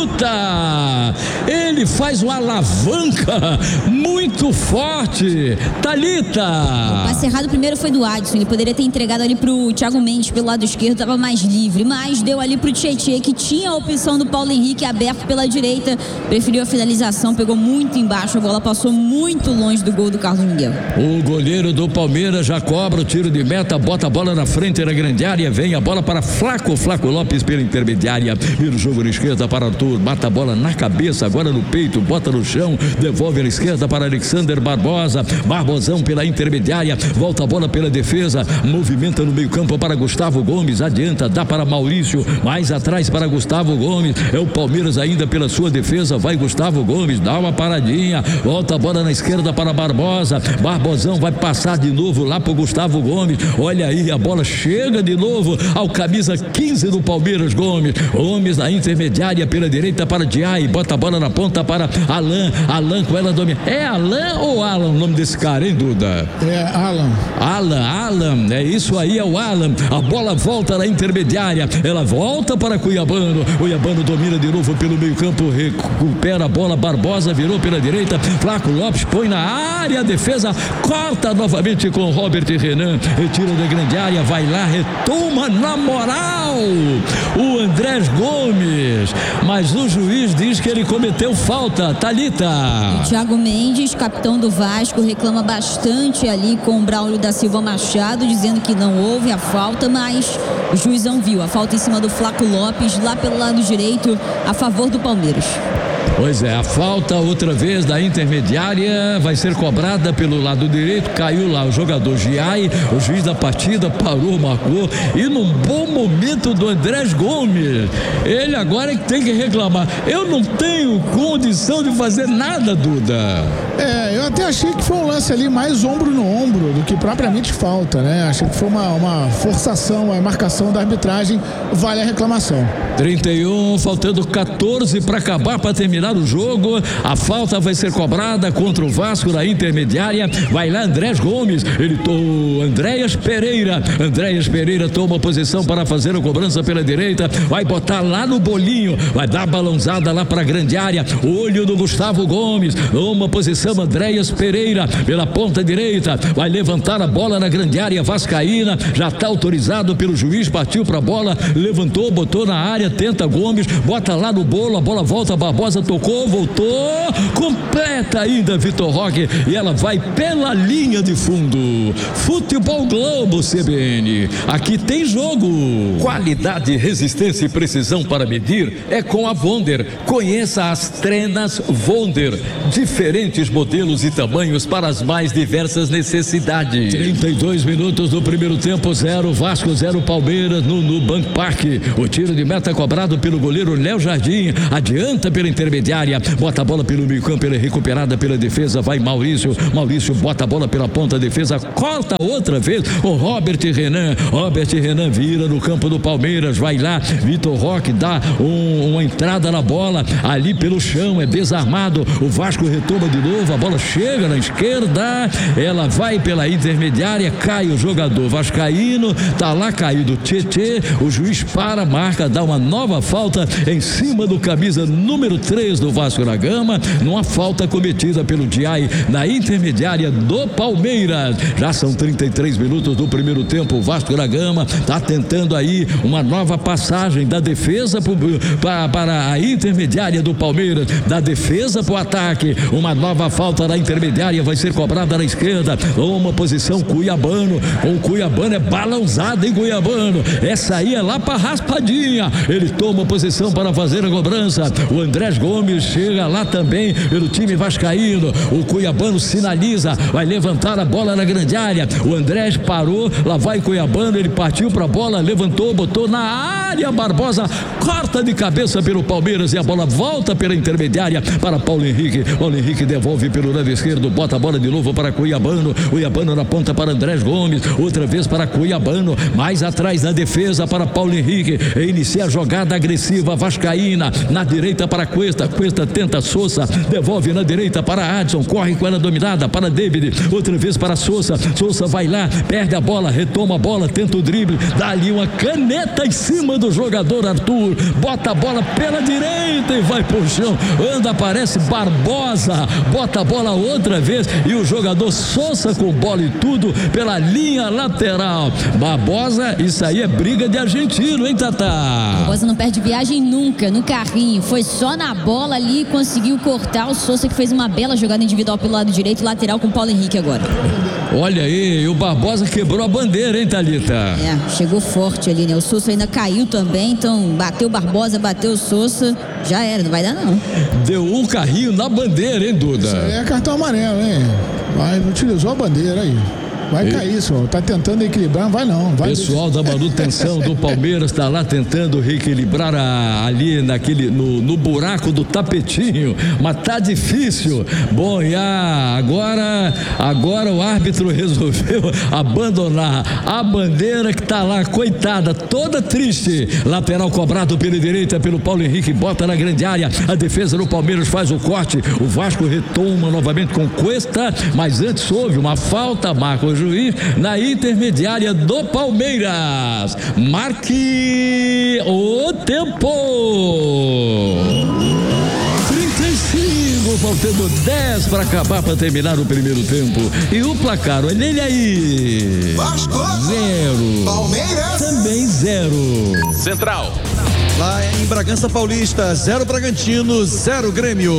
C: chuta, ele faz uma alavanca muito forte. Thalita.
A: O passe errado primeiro foi do Adson, ele poderia ter entregado ali pro Thiago Mendes pelo lado esquerdo, estava mais livre, mas deu ali pro Tietê, que tinha a opção do Paulo Henrique aberto pela direita, preferiu a finalização, pegou muito embaixo, a bola passou muito longe do gol do Carlos Miguel.
C: O goleiro do Palmeiras já cobra o tiro de meta, bota a bola na frente da grande área, vem a bola para Flaco, Flaco Lopes pela intermediária, vira o jogo na esquerda para Arthur, bata a bola na cabeça, agora no peito, bota no chão, devolve na esquerda para Alexander Barbosa, Barbosão pela intermediária, volta a bola pela defesa, movimenta no meio campo para Gustavo Gomes, adianta, dá para Maurício, mais atrás para Gustavo Gomes, é o Palmeiras ainda pela sua defesa, vai Gustavo Gomes, dá uma paradinha, volta a bola na esquerda para Barbosa, Barbosão vai passar de novo lá pro Gustavo Gomes, olha aí, a bola chega de novo ao camisa quinze do Palmeiras, Gomes, Gomes na intermediária pela direita para Diai, bota a bola na ponta para Alan, Alan com ela domina, é Alan ou Alan o nome desse cara, hein, Duda?
D: É Alan.
C: Alan, Alan, é isso aí, é o Alan, a bola volta na intermediária, ela volta para Cuiabano, Cuiabano domina de novo pelo meio campo, recupera a bola, Barbosa virou pela direita, Flaco Lopes põe na área, a defesa corta novamente com Robert Renan, retira da grande área, vai lá, retoma na moral o Andrés Gomes, mas o juiz diz que ele cometeu falta. Thalita.
A: O Thiago Mendes, capitão do Vasco, reclama bastante ali com o Braulio da Silva Machado, dizendo que não houve a falta, mas o juizão viu a falta em cima do Flaco Lopes, lá pelo lado direito, a favor do Palmeiras.
C: Pois é, a falta outra vez da intermediária vai ser cobrada pelo lado direito, caiu lá o jogador Giai, o juiz da partida parou, marcou, e num bom momento do Andrés Gomes, ele agora é que tem que reclamar, eu não tenho condição de fazer nada, Duda.
D: É, eu até achei que foi um lance ali mais ombro no ombro do que propriamente falta, né? Achei que foi uma, uma forçação, uma marcação da arbitragem, vale a reclamação.
C: trinta e um, faltando quatorze para acabar, para terminar o jogo, a falta vai ser cobrada contra o Vasco na intermediária, vai lá Andrés Gomes, ele to... Andréas Pereira, Andréas Pereira toma posição para fazer a cobrança pela direita, vai botar lá no bolinho, vai dar balãozada lá para a grande área, olho do Gustavo Gomes, toma posição Andréas Pereira, pela ponta direita, vai levantar a bola na grande área vascaína, já está autorizado pelo juiz, partiu para a bola, levantou, botou na área, tenta Gomes, bota lá no bolo, a bola volta, Barbosa tocou, voltou, completa ainda Vitor Roque, e ela vai pela linha de fundo. Futebol Globo C B N, aqui tem jogo.
F: Qualidade, resistência e precisão para medir é com a Wonder. Conheça as trenas Wonder, diferentes modelos e tamanhos para as mais diversas necessidades.
C: trinta e dois minutos do primeiro tempo, zero Vasco, zero Palmeiras no Nubank Park. O tiro de meta cobrado pelo goleiro Léo Jardim, adianta pela intermediária, bota a bola pelo meio campo, ele é recuperada pela defesa, vai Maurício, Maurício bota a bola pela ponta, defesa corta outra vez o Robert Renan, Robert Renan vira no campo do Palmeiras, vai lá, Vitor Roque dá um, uma entrada na bola, ali pelo chão, é desarmado, o Vasco retoma de novo, a bola chega na esquerda, ela vai pela intermediária, cai o jogador vascaíno, tá lá caído Tietê, o juiz para, marca, dá uma nova falta em cima do camisa número três do Vasco da Gama, numa falta cometida pelo Diai na intermediária do Palmeiras. Já são trinta e três minutos do primeiro tempo, o Vasco da Gama tá tentando aí uma nova passagem da defesa pro, pra, para a intermediária do Palmeiras, da defesa para o ataque, uma nova falta na intermediária vai ser cobrada na esquerda, uma posição Cuiabano, o Cuiabano é balãozado em Cuiabano, essa aí é lá para raspadinha, ele toma posição para fazer a cobrança, o Andrés Gomes chega lá também pelo time vascaíno, o Cuiabano sinaliza, vai levantar a bola na grande área, o Andrés parou, lá vai Cuiabano, ele partiu para a bola, levantou, botou na área, Barbosa corta de cabeça pelo Palmeiras e a bola volta pela intermediária para Paulo Henrique, Paulo Henrique devolve pelo lado esquerdo, bota a bola de novo para Cuiabano, Cuiabano na ponta para Andrés Gomes, outra vez para Cuiabano, mais atrás na defesa para Paulo Henrique, inicia a jogada agressiva vascaína, na direita para Cuesta, Cuesta, Cuesta tenta Sousa, devolve na direita para Adson, corre com ela dominada para David, outra vez para Sousa, Sousa vai lá, perde a bola, retoma a bola, tenta o drible, dá ali uma caneta em cima do jogador Arthur, bota a bola pela direita e vai pro chão, anda, aparece Barbosa, bota a bola outra vez e o jogador Sousa com bola e tudo pela linha lateral. Barbosa, isso aí é briga de argentino, hein, Tatá?
A: Barbosa não perde viagem nunca, no carrinho, foi só na bola ali e conseguiu cortar o Sousa, que fez uma bela jogada individual pelo lado direito, lateral com o Paulo Henrique agora.
C: Olha aí, o Barbosa quebrou a bandeira, hein, Thalita?
A: É, chegou forte ali, né? O Sousa ainda caiu também, então bateu o Barbosa, bateu o Sousa, já era, não vai dar não.
C: Deu um carrinho na bandeira, hein, Duda?
D: Isso aí é cartão amarelo, hein? Vai, utilizou a bandeira aí. Vai cair, senhor. Tá tentando equilibrar, vai não. Vai
C: Pessoal da manutenção do Palmeiras está lá tentando reequilibrar a, ali naquele, no, no buraco do tapetinho, mas tá difícil. Bom, e a, agora, agora o árbitro resolveu abandonar a bandeira que tá lá, coitada, toda triste. Lateral cobrado pela direita pelo Paulo Henrique, bota na grande área. A defesa do Palmeiras faz o corte. O Vasco retoma novamente com Cuesta, mas antes houve uma falta, Marcos juiz na intermediária do Palmeiras. Marque o tempo. trinta e cinco, faltando dez para acabar, para terminar o primeiro tempo. E o placar, olha ele aí.
B: Vasco.
C: Zero.
B: Palmeiras.
C: Também zero.
G: Central. Lá em Bragança Paulista, zero Bragantino, zero Grêmio.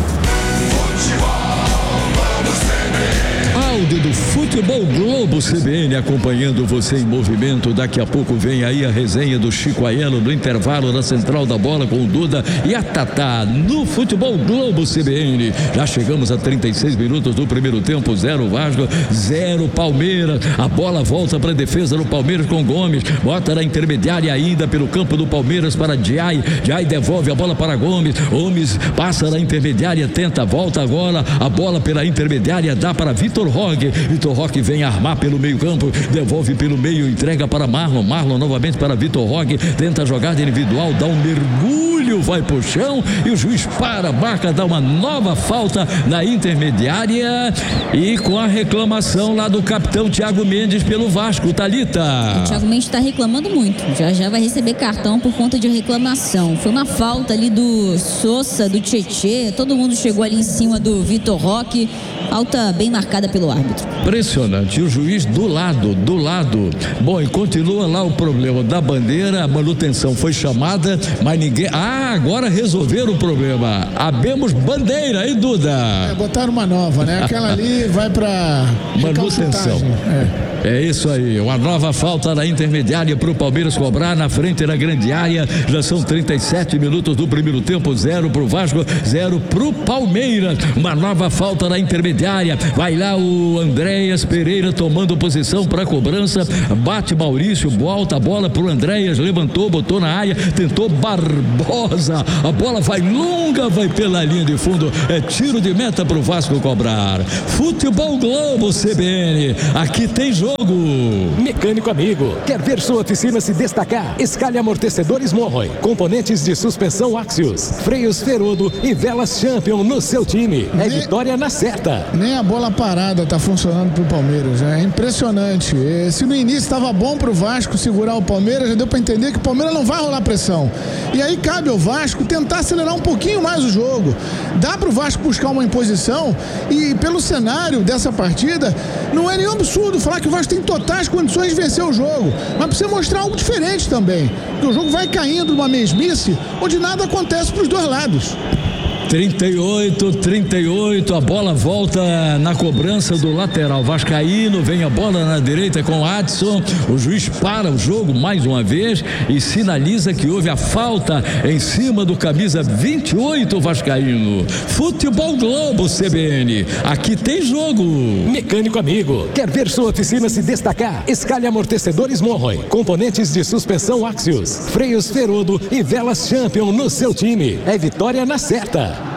C: Áudio do Futebol Globo C B N acompanhando você em movimento. Daqui a pouco vem aí a resenha do Chico Aiello no intervalo na Central da Bola com o Duda e a Tatá no Futebol Globo C B N. Já chegamos a trinta e seis minutos do primeiro tempo, zero Vasco, zero Palmeiras. A bola volta para a defesa do Palmeiras com Gomes, bota na intermediária ainda pelo campo do Palmeiras para Diay. Diay devolve a bola para Gomes. Gomes passa na intermediária, tenta, volta agora. A bola pela intermediária dá para Vitor Roque. Vitor Roque vem armar pelo meio campo, devolve pelo meio, entrega para Marlon, Marlon novamente para Vitor Roque, tenta a jogada individual, dá um mergulho, vai pro chão e o juiz para, marca, dá uma nova falta na intermediária e com a reclamação lá do capitão Thiago Mendes pelo Vasco, Thalita.
A: O Thiago Mendes está reclamando muito, já já vai receber cartão por conta de reclamação. Foi uma falta ali do Sousa, do Tietê, todo mundo chegou ali em cima do Vitor Roque, falta bem marcada pelo árbitro.
C: Impressionante, o juiz do lado, do lado. Bom, e continua lá o problema da bandeira, a manutenção foi chamada, mas ninguém... Ah, agora resolveram o problema. Abemos bandeira, hein, Duda?
D: É, botaram uma nova, né? Aquela ali vai pra...
C: manutenção. É. é isso aí, uma nova falta na intermediária pro Palmeiras cobrar na frente da grande área. Já são trinta e sete minutos do primeiro tempo, zero pro Vasco, zero pro Palmeiras. Uma nova falta na intermediária. Vai lá o Andréas Pereira tomando posição para cobrança, bate Maurício, volta a bola pro Andréas, levantou, botou na área, tentou Barbosa, a bola vai longa, vai pela linha de fundo, é tiro de meta pro Vasco cobrar. Futebol Globo C B N, aqui tem jogo.
E: Mecânico amigo, quer ver sua oficina se destacar? Escalhe amortecedores Monroy, componentes de suspensão Axios, freios Ferodo e velas Champion no seu time. É
D: Nem,
E: vitória na certa.
D: Nem a bola parada tá funcionando pro Palmeiras, né? É impressionante. E, se no início estava bom pro Vasco segurar o Palmeiras, já deu para entender que o Palmeiras não vai rolar pressão. E aí cabe ao Vasco tentar acelerar um pouquinho mais o jogo. Dá pro Vasco buscar uma imposição e pelo cenário dessa partida, não é nenhum absurdo falar que o Vasco tem totais condições de vencer o jogo, mas precisa mostrar algo diferente também, porque o jogo vai caindo numa mesmice onde nada acontece pros dois lados.
C: trinta e oito, trinta e oito, a bola volta na cobrança do lateral vascaíno, vem a bola na direita com Adson, o juiz para o jogo mais uma vez e sinaliza que houve a falta em cima do camisa vinte e oito vascaíno. Futebol Globo C B N, aqui tem jogo.
E: Mecânico amigo, quer ver sua oficina se destacar? Escalhe amortecedores Monroy, componentes de suspensão Axios, freios Ferodo e velas Champion no seu time. É vitória na certa.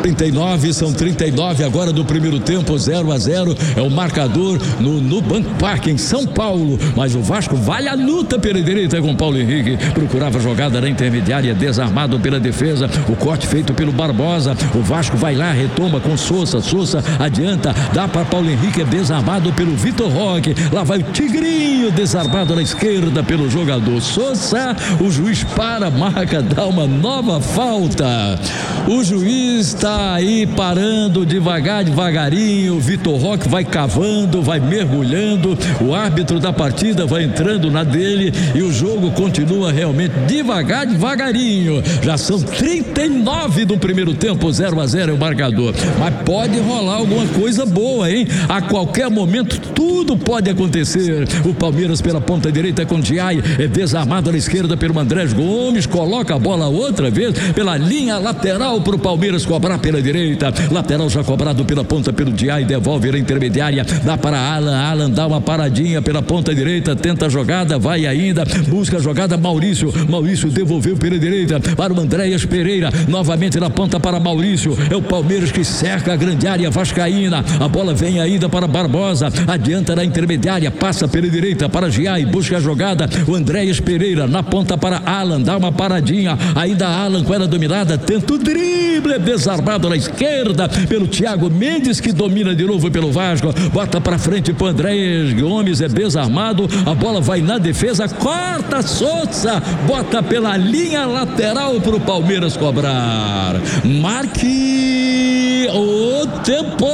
C: trinta e nove, são trinta e nove agora do primeiro tempo, zero a zero é o marcador no Nubank Park em São Paulo, mas o Vasco vai à luta pela direita com Paulo Henrique, procurava jogada na intermediária, desarmado pela defesa, o corte feito pelo Barbosa, o Vasco vai lá, retoma com Sousa, Sousa adianta, dá para Paulo Henrique, é desarmado pelo Vitor Roque, lá vai o Tigrinho, desarmado na esquerda pelo jogador Sousa, o juiz para, marca, dá uma nova falta, o juiz está aí parando devagar, devagarinho, o Vitor Roque vai cavando, vai mergulhando, o árbitro da partida vai entrando na dele e o jogo continua realmente devagar, devagarinho, já são trinta e nove do primeiro tempo, zero a zero é o marcador, mas pode rolar alguma coisa boa, hein? A qualquer momento tudo pode acontecer, o Palmeiras pela ponta direita com Diai, é desarmado na esquerda pelo Andrés Gomes, coloca a bola outra vez pela linha lateral para o Palmeiras cobrar pela direita, lateral já cobrado pela ponta pelo Diai, devolve na intermediária, dá para Alan, Alan dá uma paradinha pela ponta direita, tenta a jogada, vai ainda, busca a jogada, Maurício, Maurício devolveu pela direita para o Andréas Pereira, novamente na ponta para Maurício, é o Palmeiras que cerca a grande área vascaína, a bola vem ainda para Barbosa, adianta na intermediária, passa pela direita para Giai, busca a jogada, o Andréas Pereira na ponta para Alan, dá uma paradinha, ainda Alan com ela dominada, tenta o drible, desarmado na esquerda pelo Thiago Mendes que domina de novo pelo Vasco, bota para frente pro Andrés Gomes, é desarmado, a bola vai na defesa, corta Sousa, bota pela linha lateral pro Palmeiras cobrar, marque o tempo.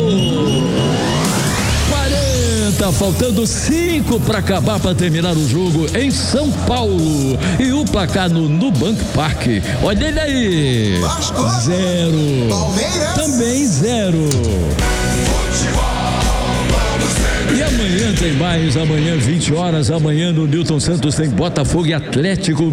C: Tá faltando cinco para acabar, para terminar o jogo em São Paulo. E o placar no Nubank Park. Olha ele aí.
B: Vasco.
C: Zero.
B: Palmeiras.
C: Também zero. E amanhã tem mais, amanhã vinte horas, amanhã no Newton Santos tem Botafogo e Atlético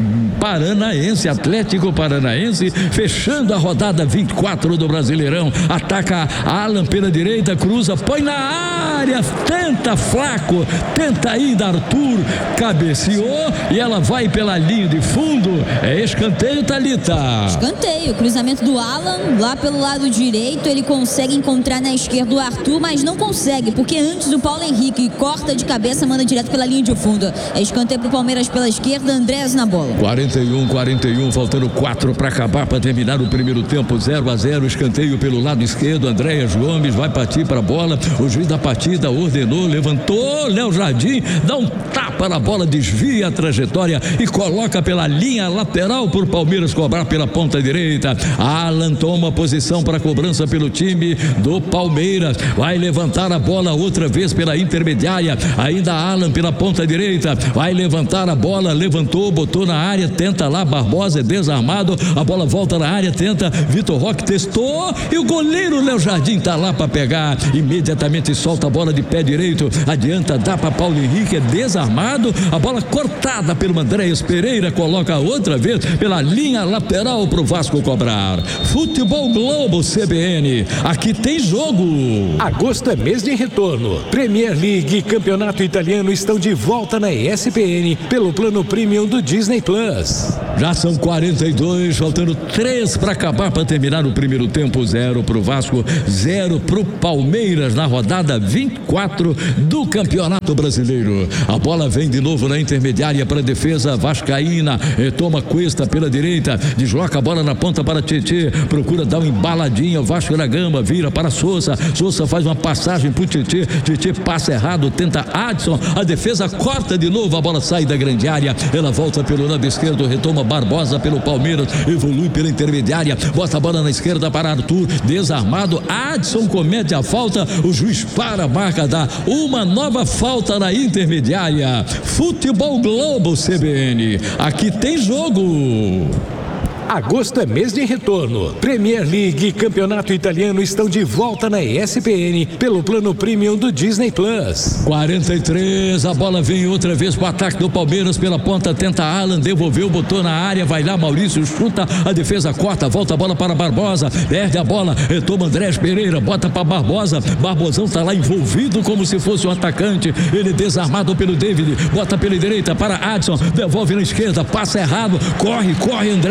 C: Paranaense, Atlético Paranaense, fechando a rodada vinte e quatro do Brasileirão, ataca Alan pela direita, cruza, põe na área, tenta Flaco, tenta ainda Arthur, cabeceou e ela vai pela linha de fundo, é escanteio, Thalita.
A: Escanteio, cruzamento do Alan, lá pelo lado direito, ele consegue encontrar na esquerda o Arthur, mas não consegue, porque antes o Paulo Henrique corta de cabeça, manda direto pela linha de fundo, é escanteio pro Palmeiras pela esquerda, Andrés na bola.
C: quarenta e um, quarenta e um, faltando quatro para acabar, para terminar o primeiro tempo, zero a zero, escanteio pelo lado esquerdo, Andréas Gomes vai partir para a bola, o juiz da partida ordenou, levantou, Léo Jardim dá um tapa na bola, desvia a trajetória e coloca pela linha lateral por Palmeiras cobrar pela ponta direita, Alan toma posição para cobrança pelo time do Palmeiras, vai levantar a bola outra vez pela intermediária, ainda Alan pela ponta direita, vai levantar a bola, levantou, botou na área, tenta lá, Barbosa é desarmado, a bola volta na área, tenta, Vitor Roque testou e o goleiro Léo Jardim tá lá para pegar, imediatamente solta a bola de pé direito, adianta, dá para Paulo Henrique, é desarmado, a bola cortada pelo Andréas Pereira, coloca outra vez pela linha lateral pro Vasco cobrar. Futebol Globo C B N, aqui tem jogo.
E: Agosto é mês de retorno. Premier League e Campeonato Italiano estão de volta na E S P N pelo plano premium do Disney Plus.
C: Já são quarenta e dois, faltando três para acabar, para terminar o primeiro tempo, zero pro Vasco, zero pro Palmeiras na rodada vinte e quatro do Campeonato Brasileiro. A bola vem de novo na intermediária para a defesa vascaína, retoma Cuesta pela direita, desloca a bola na ponta para Tietê, procura dar uma embaladinha, o Vasco da Gama vira para Sousa, Sousa faz uma passagem pro Tietê, Tietê passa errado, tenta Adson, a defesa corta de novo, a bola sai da grande área, ela volta pelo lado esquerdo, retoma Barbosa pelo Palmeiras, evolui pela intermediária, bota a bola na esquerda para Arthur, desarmado, Adson comete a falta, o juiz para, marca, dá uma nova falta na intermediária. Futebol Globo C B N, aqui tem jogo.
E: Agosto é mês de retorno. Premier League e Campeonato Italiano estão de volta na E S P N pelo plano premium do Disney Plus.
C: quarenta e três, a bola vem outra vez para o ataque do Palmeiras pela ponta, tenta Alan, devolveu, botou na área, vai lá Maurício, chuta, a defesa corta, volta a bola para Barbosa, perde a bola, retoma Andrés Pereira, bota para Barbosa, Barbosão tá lá envolvido como se fosse um atacante, ele desarmado pelo David, bota pela direita para Adson, devolve na esquerda, passa errado, corre, corre Andrés Gomes,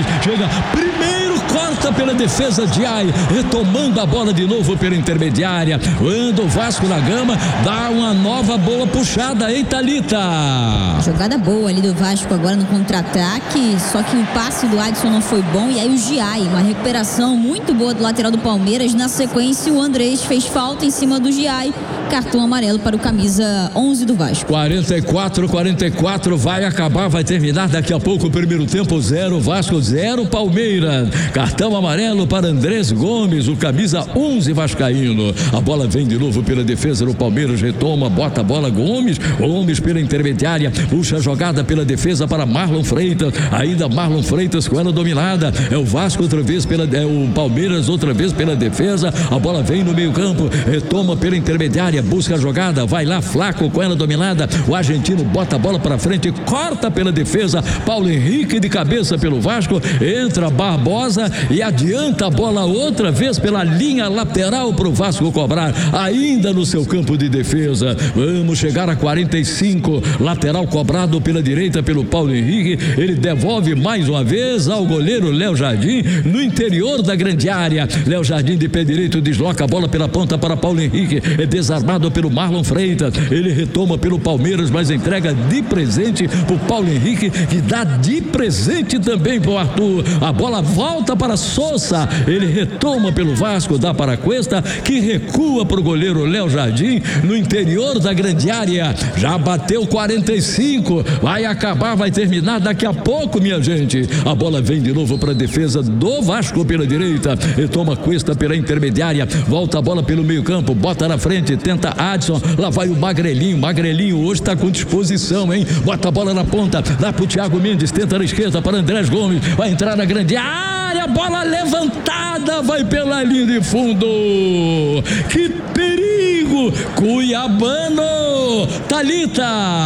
C: Gomes, chega primeiro, corta pela defesa de Ai, retomando a bola de novo pela intermediária, anda o Vasco da Gama, dá uma nova boa puxada, hein, Thalita?
A: Jogada boa ali do Vasco agora no contra-ataque, só que o passe do Adson não foi bom, e aí o Giai, uma recuperação muito boa do lateral do Palmeiras. Na sequência o Andrés fez falta em cima do Giai, cartão amarelo para o camisa onze do Vasco.
C: quarenta e quatro, quarenta e quatro, vai acabar, vai terminar daqui a pouco o primeiro tempo. Zero Vasco, zero Palmeiras, cartão amarelo para Andrés Gomes, o camisa onze vascaíno. A bola vem de novo pela defesa do Palmeiras, retoma, bota a bola Gomes, Gomes pela intermediária, puxa a jogada pela defesa para Marlon Freitas, ainda Marlon Freitas com ela dominada, é o Vasco outra vez pela, é o Palmeiras outra vez pela defesa, a bola vem no meio campo, retoma pela intermediária, busca a jogada, vai lá Flaco com ela dominada, o argentino bota a bola para frente, corta pela defesa, Paulo Henrique de cabeça pelo Vasco, entra Barbosa e adianta a bola outra vez pela linha lateral para o Vasco cobrar, ainda no seu campo de defesa. Vamos chegar a quarenta e cinco, lateral cobrado pela direita pelo Paulo Henrique, ele devolve mais uma vez ao goleiro Léo Jardim no interior da grande área. Léo Jardim de pé direito desloca a bola pela ponta para Paulo Henrique, é desarmado pelo Marlon Freitas, ele retoma pelo Palmeiras, mas entrega de presente pro Paulo Henrique, que dá de presente também pro Arthur. A bola volta para Sousa, ele retoma pelo Vasco, dá para Cuesta, que recua pro goleiro Léo Jardim no interior da grande área. Já bateu quarenta e cinco, vai acabar, vai terminar daqui a pouco, minha gente. A bola vem de novo para a defesa do Vasco pela direita, retoma Cuesta pela intermediária, volta a bola pelo meio campo, bota na frente, tenta Adson, lá vai o Magrelinho, Magrelinho hoje está com disposição, hein? Bota a bola na ponta, dá pro Thiago Mendes, tenta na esquerda para Andrés Gomes, vai entrar na grande área, bola levantada, vai pela linha de fundo. Que perigo, Cuiabano, Thalita.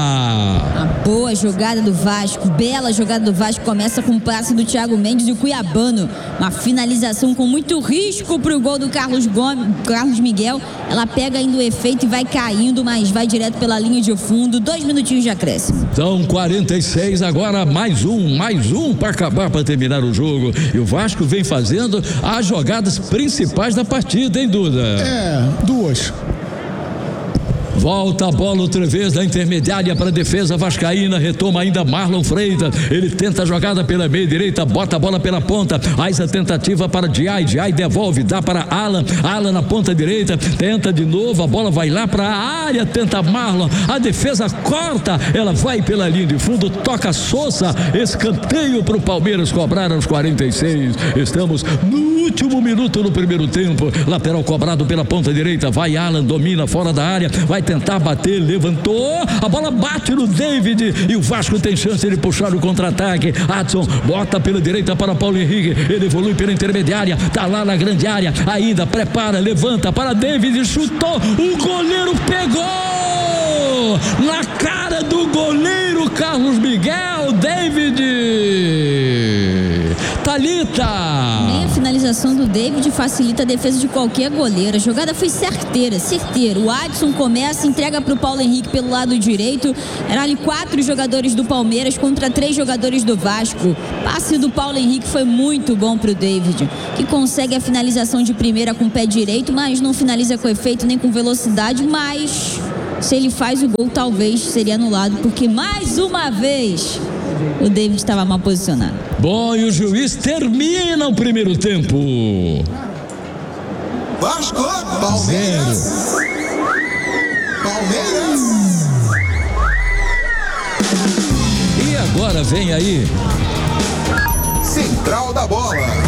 A: A boa jogada do Vasco, bela jogada do Vasco, começa com o passe do Thiago Mendes e o Cuiabano, uma finalização com muito risco pro gol do Carlos Gomes, Carlos Miguel, ela pega ainda o efeito e vai caindo, mas vai direto pela linha de fundo, dois minutinhos de acréscimo.
C: São quarenta e seis, agora mais um, mais um para acabar, para terminar o jogo, e o Vasco vem fazendo as jogadas principais da partida, hein, Duda?
D: É, duas.
C: Volta a bola outra vez da intermediária para a defesa vascaína, retoma ainda Marlon Freitas, ele tenta a jogada pela meia direita, bota a bola pela ponta, faz a tentativa para Diai, Diai devolve, dá para Alan, Alan na ponta direita, tenta de novo, a bola vai lá para a área, tenta Marlon, a defesa corta, ela vai pela linha de fundo, toca Sousa, escanteio para o Palmeiras cobrar aos quarenta e seis, estamos no último minuto no primeiro tempo, lateral cobrado pela ponta direita, vai Alan, domina fora da área, vai tentar bater, levantou, a bola bate no David e o Vasco tem chance de puxar o contra-ataque. Adson bota pela direita para Paulo Henrique, ele evolui pela intermediária, tá lá na grande área, ainda prepara, levanta para David, chutou, o goleiro pegou na cara do goleiro Carlos Miguel, David. Thalita.
A: Nem a finalização do David facilita a defesa de qualquer goleiro. A jogada foi certeira, certeira. O Adson começa, entrega para o Paulo Henrique pelo lado direito. Eram ali quatro jogadores do Palmeiras contra três jogadores do Vasco. Passe do Paulo Henrique foi muito bom para o David, que consegue a finalização de primeira com o pé direito, mas não finaliza com efeito nem com velocidade. Mas se ele faz o gol, talvez seria anulado, porque mais uma vez o David estava mal posicionado.
C: Bom, e o juiz termina o primeiro tempo.
B: Vasco, Palmeiras.
C: Zero.
B: Palmeiras.
C: E agora vem aí
B: Central da Bola.